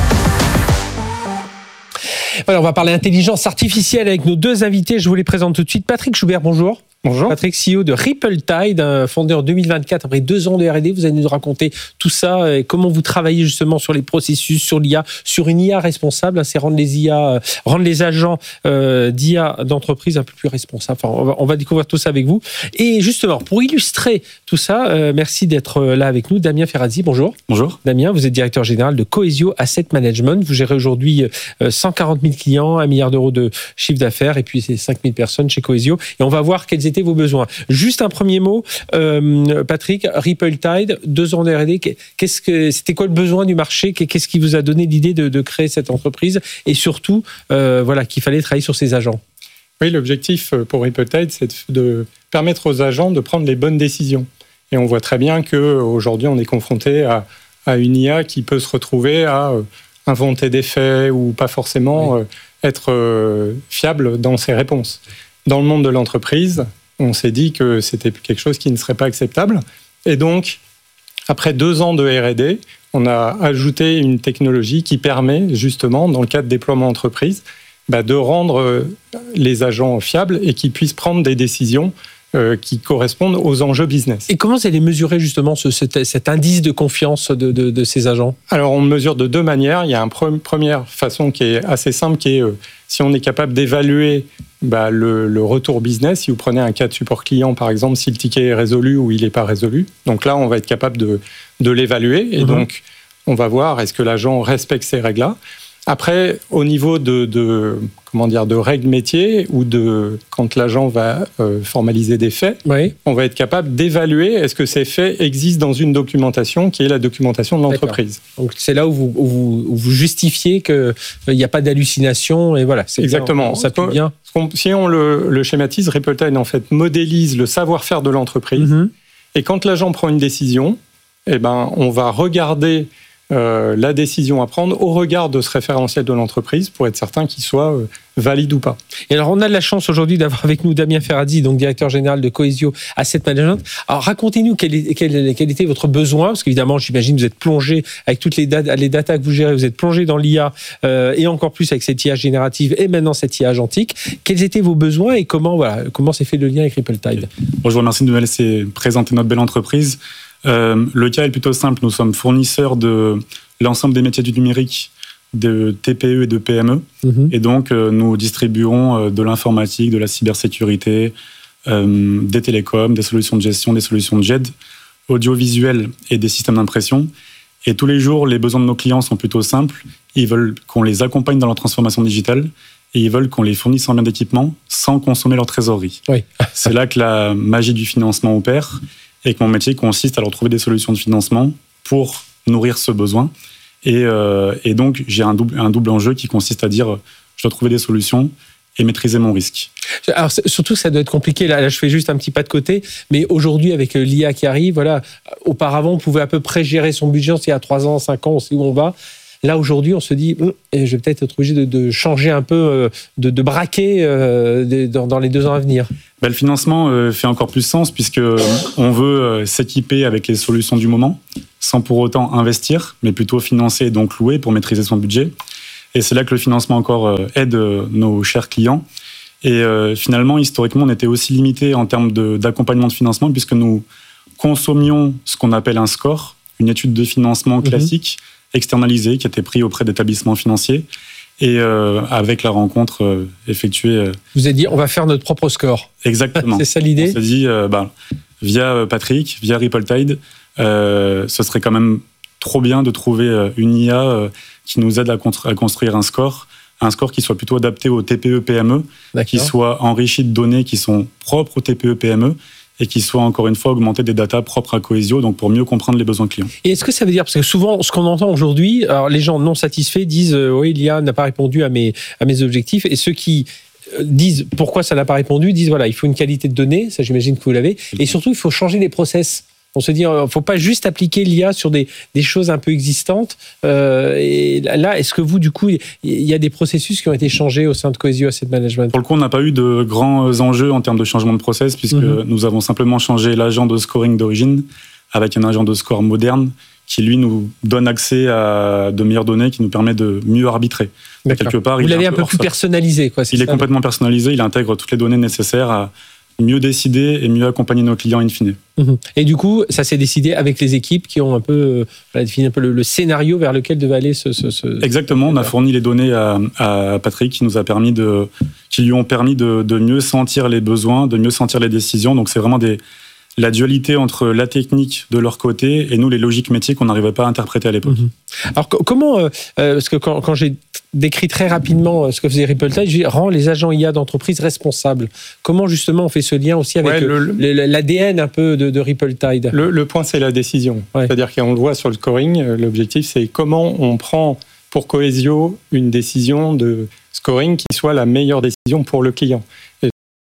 Voilà, on va parler intelligence artificielle avec nos deux invités. Je vous les présente tout de suite. Patrick Schubert, bonjour. Bonjour. Patrick, C E O de Ripple-Tide, fondé en deux mille vingt-quatre, après deux ans de R et D. Vous allez nous raconter tout ça et comment vous travaillez justement sur les processus, sur l'I A, sur une I A responsable. C'est rendre les I A, rendre les agents euh, d'I A d'entreprise un peu plus responsables. Enfin, on va, on va découvrir tout ça avec vous. Et justement, pour illustrer tout ça, euh, merci d'être là avec nous. Damien Ferrazzi, bonjour. Bonjour. Damien, vous êtes directeur général de Coesio Asset Management. Vous gérez aujourd'hui cent quarante mille clients, un milliard d'euros de chiffre d'affaires et puis c'est cinq mille personnes chez Coesio. Et on va voir quels étaient vos besoins. Juste un premier mot, euh, Patrick, Ripple-Tide, deux ans de R et D, qu'est-ce que, c'était quoi le besoin du marché? Qu'est-ce qui vous a donné l'idée de, de créer cette entreprise? Et surtout, euh, voilà, qu'il fallait travailler sur ces agents. Oui, l'objectif pour Ripple-Tide, c'est de permettre aux agents de prendre les bonnes décisions. Et on voit très bien qu'aujourd'hui, on est confronté à, à une I A qui peut se retrouver à euh, inventer des faits ou pas forcément oui. euh, être euh, fiable dans ses réponses. Dans le monde de l'entreprise, on s'est dit que c'était quelque chose qui ne serait pas acceptable. Et donc, après deux ans de R et D, on a ajouté une technologie qui permet justement, dans le cadre de déploiement entreprise, bah, de rendre les agents fiables et qu'ils puissent prendre des décisions euh, qui correspondent aux enjeux business. Et comment vous allez mesurer justement ce, cet, cet indice de confiance de, de, de ces agents? Alors, on le mesure de deux manières. Il y a une pre- première façon qui est assez simple, qui est euh, si on est capable d'évaluer bah, le, le retour business. Si vous prenez un cas de support client, par exemple, si le ticket est résolu ou il n'est pas résolu. Donc là, on va être capable de, de l'évaluer. Et mmh. donc, on va voir est-ce que l'agent respecte ces règles-là. Après, au niveau de, de, comment dire, de règles métiers ou de quand l'agent va euh, formaliser des faits, oui. on va être capable d'évaluer est-ce que ces faits existent dans une documentation qui est la documentation de l'entreprise. D'accord. Donc c'est là où vous, où vous, où vous justifiez qu'il n'y a pas d'hallucination et voilà. C'est exactement. Bien, ça peut bien. Si on le, le schématise, Ripple-Tide en fait modélise le savoir-faire de l'entreprise. Mm-hmm. Et quand l'agent prend une décision, eh ben, on va regarder euh, la décision à prendre au regard de ce référentiel de l'entreprise pour être certain qu'il soit euh, valide ou pas. Et alors, on a de la chance aujourd'hui d'avoir avec nous Damien Ferradi, donc directeur général de Coesio Asset Management. Alors, racontez-nous quel, est, quel, quel était votre besoin, parce qu'évidemment, j'imagine que vous êtes plongé avec toutes les, data, les datas que vous gérez, vous êtes plongé dans l'I A euh, et encore plus avec cette I A générative et maintenant cette I A agentique. Quels étaient vos besoins et comment, voilà, comment s'est fait le lien avec Ripple-Tide? Bon, je vous remercie de me laisser présenter notre belle entreprise. Euh, le cas est plutôt simple. Nous sommes fournisseurs de l'ensemble des métiers du numérique, de T P E et de P M E. Mmh. Et donc, euh, nous distribuons euh, de l'informatique, de la cybersécurité, euh, des télécoms, des solutions de gestion, des solutions de G E D, audiovisuels et des systèmes d'impression. Et tous les jours, les besoins de nos clients sont plutôt simples. Ils veulent qu'on les accompagne dans leur transformation digitale et ils veulent qu'on les fournisse en biens d'équipement sans consommer leur trésorerie. Oui. C'est là que la magie du financement opère et que mon métier consiste à leur trouver des solutions de financement pour nourrir ce besoin. Et, euh, et donc, j'ai un double, un double enjeu qui consiste à dire je dois trouver des solutions et maîtriser mon risque. Alors, surtout, ça doit être compliqué. Là, là, je fais juste un petit pas de côté. Mais aujourd'hui, avec l'I A qui arrive, voilà, auparavant, on pouvait à peu près gérer son budget. Il y a trois ans, cinq ans, on sait où on va. Là, aujourd'hui, on se dit, hm, je vais peut-être être obligé de, de changer un peu, de, de braquer euh, de, dans, dans les deux ans à venir. Ben, le financement euh, fait encore plus sens puisque on veut euh, s'équiper avec les solutions du moment, sans pour autant investir, mais plutôt financer et donc louer pour maîtriser son budget. Et c'est là que le financement encore euh, aide euh, nos chers clients. Et euh, finalement, historiquement, on était aussi limité en termes de, d'accompagnement de financement puisque nous consommions ce qu'on appelle un score, une étude de financement classique, mmh. externalisée, qui était prise auprès d'établissements financiers. Et euh, avec la rencontre euh, effectuée... Euh, vous avez dit, on va faire notre propre score. Exactement. C'est ça l'idée? On s'est dit, euh, bah, via Patrick, via Ripple-Tide, euh, ce serait quand même trop bien de trouver euh, une I A euh, qui nous aide à, constru- à construire un score, un score qui soit plutôt adapté aux T P E P M E, D'accord. qui soit enrichi de données qui sont propres aux T P E P M E, et qui soit encore une fois augmenté des datas propres à Coesio, donc pour mieux comprendre les besoins clients. Et est-ce que ça veut dire, parce que souvent, ce qu'on entend aujourd'hui, alors les gens non satisfaits disent euh, oui, l'I A n'a pas répondu à mes, à mes objectifs, et ceux qui disent pourquoi ça n'a pas répondu, disent voilà, il faut une qualité de données, ça j'imagine que vous l'avez, et surtout il faut changer les process. On se dit, il ne faut pas juste appliquer l'I A sur des, des choses un peu existantes. Euh, et là, est-ce que vous, du coup, il y a des processus qui ont été changés au sein de Coesio Asset Management? Pour le coup, on n'a pas eu de grands enjeux en termes de changement de process, puisque mm-hmm. nous avons simplement changé l'agent de scoring d'origine avec un agent de score moderne qui, lui, nous donne accès à de meilleures données, qui nous permet de mieux arbitrer. Quelque part, vous l'avez un peu plus personnalisé, quoi. Il est complètement personnalisé, il intègre toutes les données nécessaires à mieux décider et mieux accompagner nos clients in fine. Et du coup, ça s'est décidé avec les équipes qui ont un peu voilà, défini un peu le, le scénario vers lequel devait aller ce... ce, ce... Exactement, on a fourni les données à, à Patrick qui nous a permis de, qui lui ont permis de, de mieux sentir les besoins, de mieux sentir les décisions. Donc c'est vraiment des, la dualité entre la technique de leur côté et nous, les logiques métiers qu'on n'arrivait pas à interpréter à l'époque. Mmh. Alors comment... Euh, parce que quand, quand j'ai décrit très rapidement ce que faisait Ripple-Tide, je dis, rend les agents I A d'entreprise responsables. Comment justement on fait ce lien aussi avec ouais, le, le, l'A D N un peu de, de Ripple-Tide? le, le point, c'est la décision. Ouais. C'est-à-dire qu'on le voit sur le scoring, l'objectif, c'est comment on prend pour Coesio une décision de scoring qui soit la meilleure décision pour le client. Et ce qui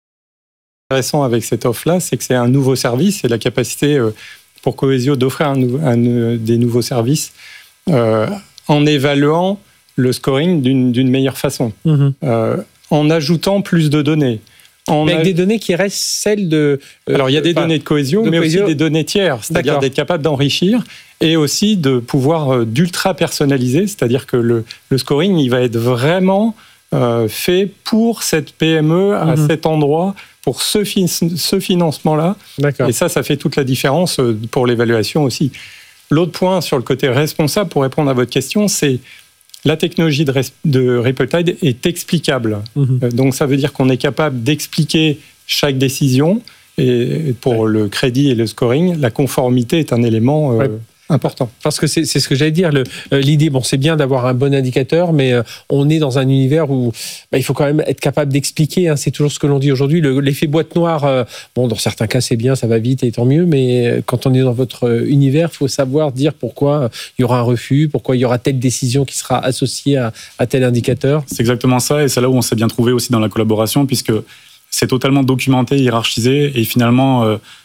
est intéressant avec cette offre-là, c'est que c'est un nouveau service et la capacité pour Coesio d'offrir un, un, des nouveaux services euh, en évaluant le scoring d'une, d'une meilleure façon, mmh. euh, en ajoutant plus de données. En mais avec a... des données qui restent celles de... Euh, Alors, il y a des données de Coesio, de mais Coesio. aussi des données tiers, c'est-à-dire D'accord. d'être capable d'enrichir et aussi de pouvoir d'ultra-personnaliser, c'est-à-dire que le, le scoring, il va être vraiment euh, fait pour cette P M E, à mmh. cet endroit, pour ce, fi- ce financement-là. D'accord. Et ça, ça fait toute la différence pour l'évaluation aussi. L'autre point sur le côté responsable, pour répondre à votre question, c'est la technologie de, de Ripple-Tide est explicable. Mmh. Donc, ça veut dire qu'on est capable d'expliquer chaque décision. Et pour ouais. le crédit et le scoring, la conformité est un élément euh, ouais. important. Parce que c'est, c'est ce que j'allais dire. Le, euh, l'idée, bon, c'est bien d'avoir un bon indicateur, mais euh, on est dans un univers où bah, il faut quand même être capable d'expliquer. Hein, c'est toujours ce que l'on dit aujourd'hui. Le, l'effet boîte noire, euh, bon, dans certains cas, c'est bien, ça va vite et tant mieux. Mais quand on est dans votre univers, il faut savoir dire pourquoi il y aura un refus, pourquoi il y aura telle décision qui sera associée à, à tel indicateur. C'est exactement ça. Et c'est là où on s'est bien trouvé aussi dans la collaboration, puisque c'est totalement documenté, hiérarchisé. Et finalement, euh,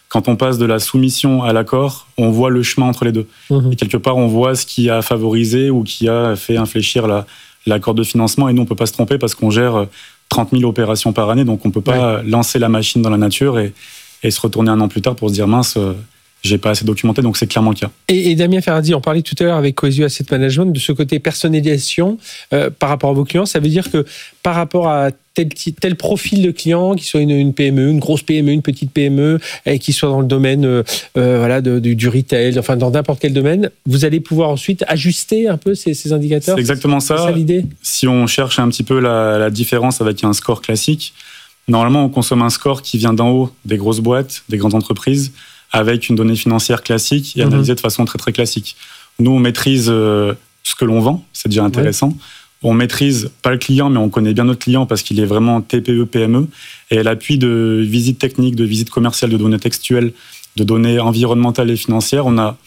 quand on passe de la soumission à l'accord, on voit le chemin entre les deux. Mmh. Et quelque part, on voit ce qui a favorisé ou qui a fait infléchir la, l'accord de financement. Et nous, on ne peut pas se tromper parce qu'on gère trente mille opérations par année. Donc, on ne peut pas ouais. lancer la machine dans la nature et, et se retourner un an plus tard pour se dire, mince, j'ai pas assez documenté. Donc, c'est clairement le cas. Et, et Damien Ferradi, on parlait tout à l'heure avec Cohesio Asset Management de ce côté personnalisation euh, par rapport à vos clients. Ça veut dire que par rapport à tel, tel profil de client, qu'il soit une, une P M E, une grosse P M E, une petite P M E, et qui soit dans le domaine euh, euh, voilà, de, du, du retail, enfin dans n'importe quel domaine, vous allez pouvoir ensuite ajuster un peu ces, ces indicateurs. C'est exactement ça. C'est ça l'idée. Si on cherche un petit peu la, la différence avec un score classique, normalement on consomme un score qui vient d'en haut, des grosses boîtes, des grandes entreprises, avec une donnée financière classique et analysée mmh. de façon très très classique. Nous, on maîtrise euh, ce que l'on vend, c'est déjà intéressant. Ouais. On maîtrise pas le client, mais on connaît bien notre client parce qu'il est vraiment T P E, P M E. Et à l'appui de visites techniques, de visites commerciales, de données textuelles, de données environnementales et financières, on a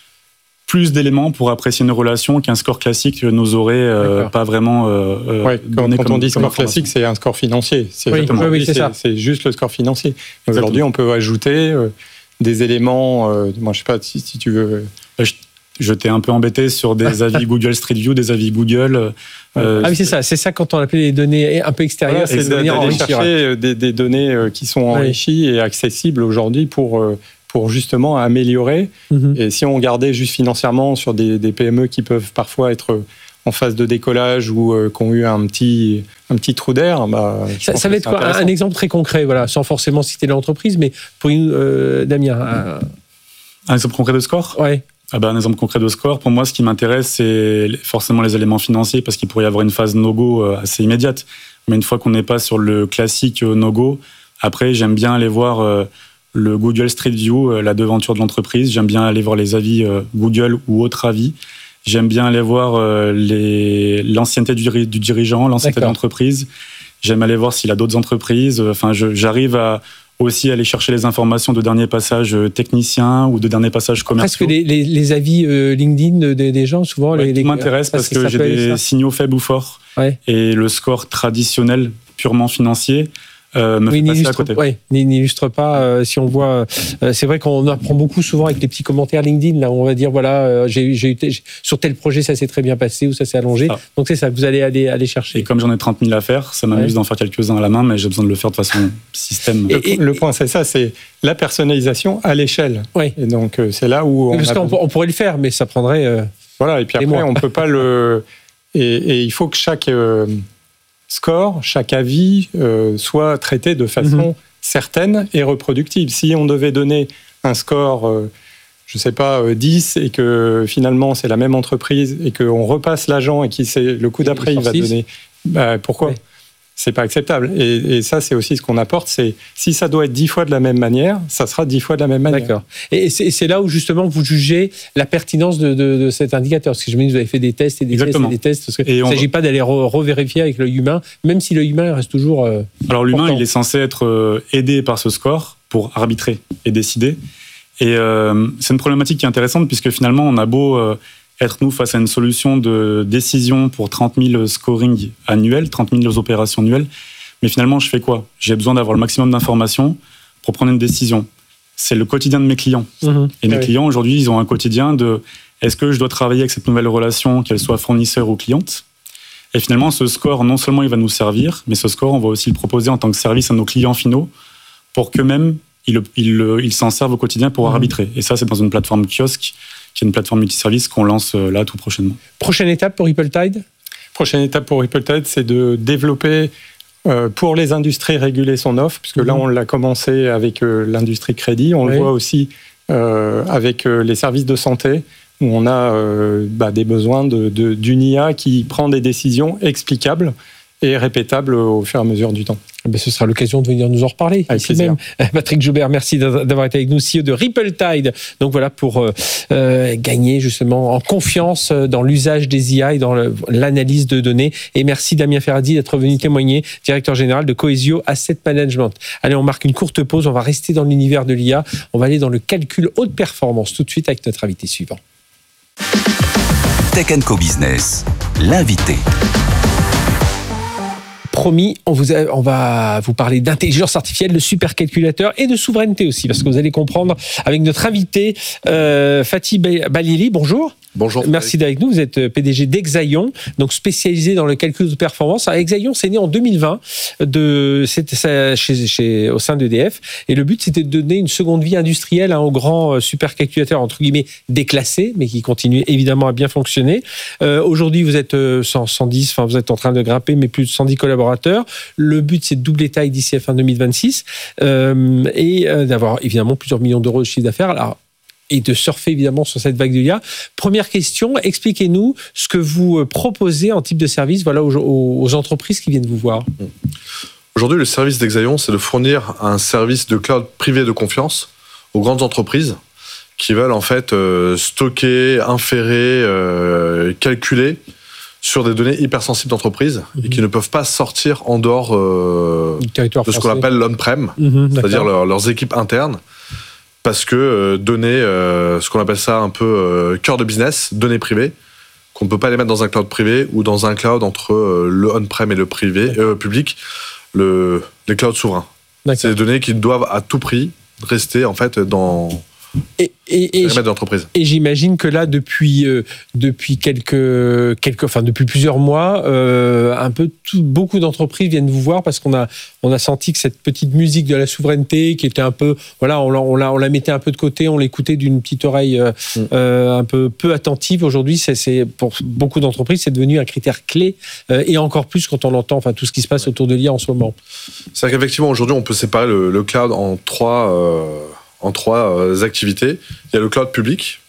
plus d'éléments pour apprécier une relation qu'un score classique nous aurait euh, pas vraiment euh, ouais, quand, quand on dit score classique, c'est un score financier. C'est, oui, oui, oui, c'est, ça. c'est juste le score financier. Aujourd'hui, on peut ajouter euh, des éléments, euh, moi je sais pas si, si tu veux... Je, je t'ai un peu embêté sur des avis Google Street View, des avis Google... Euh, ah oui, c'est ça, c'est ça quand on appelle les données un peu extérieures, voilà, c'est de venir chercher des, des données qui sont enrichies oui. et accessibles aujourd'hui pour, pour justement améliorer. Mm-hmm. Et si on regardait juste financièrement sur des, des P M E qui peuvent parfois être en phase de décollage ou euh, qui ont eu un petit, un petit trou d'air, bah, ça, ça va être quoi, un exemple très concret, voilà, sans forcément citer l'entreprise, mais pour une, euh, Damien. Un... un exemple concret de score ? Ouais. Ah ben, un exemple concret de score, pour moi, ce qui m'intéresse, c'est forcément les éléments financiers, parce qu'il pourrait y avoir une phase no-go assez immédiate. Mais une fois qu'on n'est pas sur le classique no-go, après, j'aime bien aller voir le Google Street View, la devanture de l'entreprise. J'aime bien aller voir les avis Google ou autres avis. J'aime bien aller voir les, l'ancienneté du, du dirigeant, l'ancienneté D'accord. de l'entreprise. J'aime aller voir s'il a d'autres entreprises. Enfin, je, j'arrive à... aussi aller chercher les informations de derniers passages techniciens ou de derniers passages commerciaux. Presque les, les, les avis euh, LinkedIn des, des gens, souvent. Ouais, les, les... m'intéresse parce, parce que, que j'ai des ça. signaux faibles ou forts. Ouais. Et le score traditionnel, purement financier, euh, me oui, fait passer à côté. Oui, n'illustre pas. Euh, si on voit, euh, c'est vrai qu'on apprend beaucoup souvent avec les petits commentaires LinkedIn. Là, on va dire voilà, euh, j'ai, j'ai eu j'ai, sur tel projet ça s'est très bien passé ou ça s'est allongé. Ah. Donc c'est ça, vous allez aller aller chercher. Et comme j'en ai trente mille à faire, ça m'amuse ouais. d'en faire quelques-uns à la main, mais j'ai besoin de le faire de façon système. Et, et, le point, c'est ça, c'est la personnalisation à l'échelle. Oui. Et donc c'est là où on parce qu'on on pourrait le faire, mais ça prendrait. Euh, voilà. Et puis après, on peut pas le. Et, et il faut que chaque euh, score, chaque avis euh, soit traité de façon mmh. certaine et reproductible. Si on devait donner un score, euh, je ne sais pas, euh, dix, et que finalement c'est la même entreprise, et qu'on repasse l'agent et qui sait le coup d'après il va six. donner... Bah, pourquoi ? Oui. C'est pas acceptable. Et, et ça, c'est aussi ce qu'on apporte, c'est si ça doit être dix fois de la même manière, ça sera dix fois de la même manière. D'accord. Et c'est, c'est là où justement vous jugez la pertinence de, de, de cet indicateur. Parce que je me dis, vous avez fait des tests et des Exactement. tests et des tests. Parce que il ne s'agit va... pas d'aller re- revérifier avec l'œil humain, même si l'œil humain reste toujours. Euh, Alors l'humain, important. il est censé être aidé par ce score pour arbitrer et décider. Et euh, c'est une problématique qui est intéressante puisque finalement, on a beau euh, être nous face à une solution de décision pour trente mille scoring annuels, trente mille opérations annuelles. Mais finalement, je fais quoi ? J'ai besoin d'avoir le maximum d'informations pour prendre une décision. C'est le quotidien de mes clients. Mmh, et mes oui. clients, aujourd'hui, ils ont un quotidien de est-ce que je dois travailler avec cette nouvelle relation, qu'elle soit fournisseur ou cliente ? Et finalement, ce score, non seulement il va nous servir, mais ce score, on va aussi le proposer en tant que service à nos clients finaux pour qu'eux-mêmes, ils, ils, ils s'en servent au quotidien pour mmh. arbitrer. Et ça, c'est dans une plateforme kiosque, qui est une plateforme multiservice qu'on lance là tout prochainement. Prochaine étape pour Ripple-Tide ? Prochaine étape pour Ripple-Tide, c'est de développer euh, pour les industries réguler son offre, puisque mmh. là on l'a commencé avec euh, l'industrie crédit, on oui. le voit aussi euh, avec euh, les services de santé, où on a euh, bah, des besoins de, de, d'une I A qui prend des décisions explicables et répétables au fur et à mesure du temps. Ben, ce sera l'occasion de venir nous en reparler. Avec plaisir. Même. Patrick Joubert, merci d'avoir été avec nous, C E O de Ripple-Tide. Donc voilà, pour euh, gagner justement en confiance dans l'usage des I A et dans le, l'analyse de données. Et merci Damien Ferradi d'être venu témoigner, directeur général de Cohesio Asset Management. Allez, on marque une courte pause, on va rester dans l'univers de l'I A. On va aller dans le calcul haute performance tout de suite avec notre invité suivant. Tech and Co Business, l'invité. promis, on, vous a, on va vous parler d'intelligence artificielle, de supercalculateur et de souveraineté aussi, parce que vous allez comprendre avec notre invité euh, Fatih Balili. Bonjour. Bonjour. Merci d'être avec nous. Vous êtes P D G d'Exaion, donc spécialisé dans le calcul de performance. Alors, Exaion, c'est né en deux mille vingt de, c'était ça, chez, chez, au sein d'E D F. Et le but, c'était de donner une seconde vie industrielle hein, aux grands supercalculateurs, entre guillemets, déclassés, mais qui continuent évidemment à bien fonctionner. Euh, aujourd'hui, vous êtes cent, cent dix, enfin, vous êtes en train de grimper, mais plus de cent dix collaborateurs. Le but, c'est de doubler taille d'ici à fin deux mille vingt-six euh, et euh, d'avoir évidemment plusieurs millions d'euros de chiffre d'affaires. Alors, et de surfer évidemment sur cette vague de l'I A. Première question, expliquez-nous ce que vous proposez en type de service voilà, aux, aux entreprises qui viennent vous voir. Aujourd'hui, le service d'Exaion, c'est de fournir un service de cloud privé de confiance aux grandes entreprises qui veulent en fait euh, stocker, inférer, euh, calculer sur des données hypersensibles d'entreprises mmh. et qui ne peuvent pas sortir en dehors euh, de ce qu'on appelle l'on-prem, mmh, c'est-à-dire leur, leurs équipes internes. Parce que euh, données, euh, ce qu'on appelle ça un peu euh, cœur de business, données privées, qu'on ne peut pas les mettre dans un cloud privé ou dans un cloud entre euh, le on-prem et le privé, euh, public, le, les clouds souverains. C'est des données qui doivent à tout prix rester en fait dans et, et, et, d'entreprise. Et j'imagine que là, depuis euh, depuis quelques quelques, enfin depuis plusieurs mois, euh, un peu tout, beaucoup d'entreprises viennent vous voir parce qu'on a on a senti que cette petite musique de la souveraineté qui était un peu voilà, on la on la, on la mettait un peu de côté, on l'écoutait d'une petite oreille euh, mm. euh, un peu peu attentive. Aujourd'hui, c'est, c'est pour beaucoup d'entreprises, c'est devenu un critère clé euh, et encore plus quand on entend enfin tout ce qui se passe autour de l'I A en ce moment. C'est-à-dire qu'effectivement aujourd'hui, on peut séparer le, le cloud en trois. Euh... en trois euh, activités. Il y a le cloud public,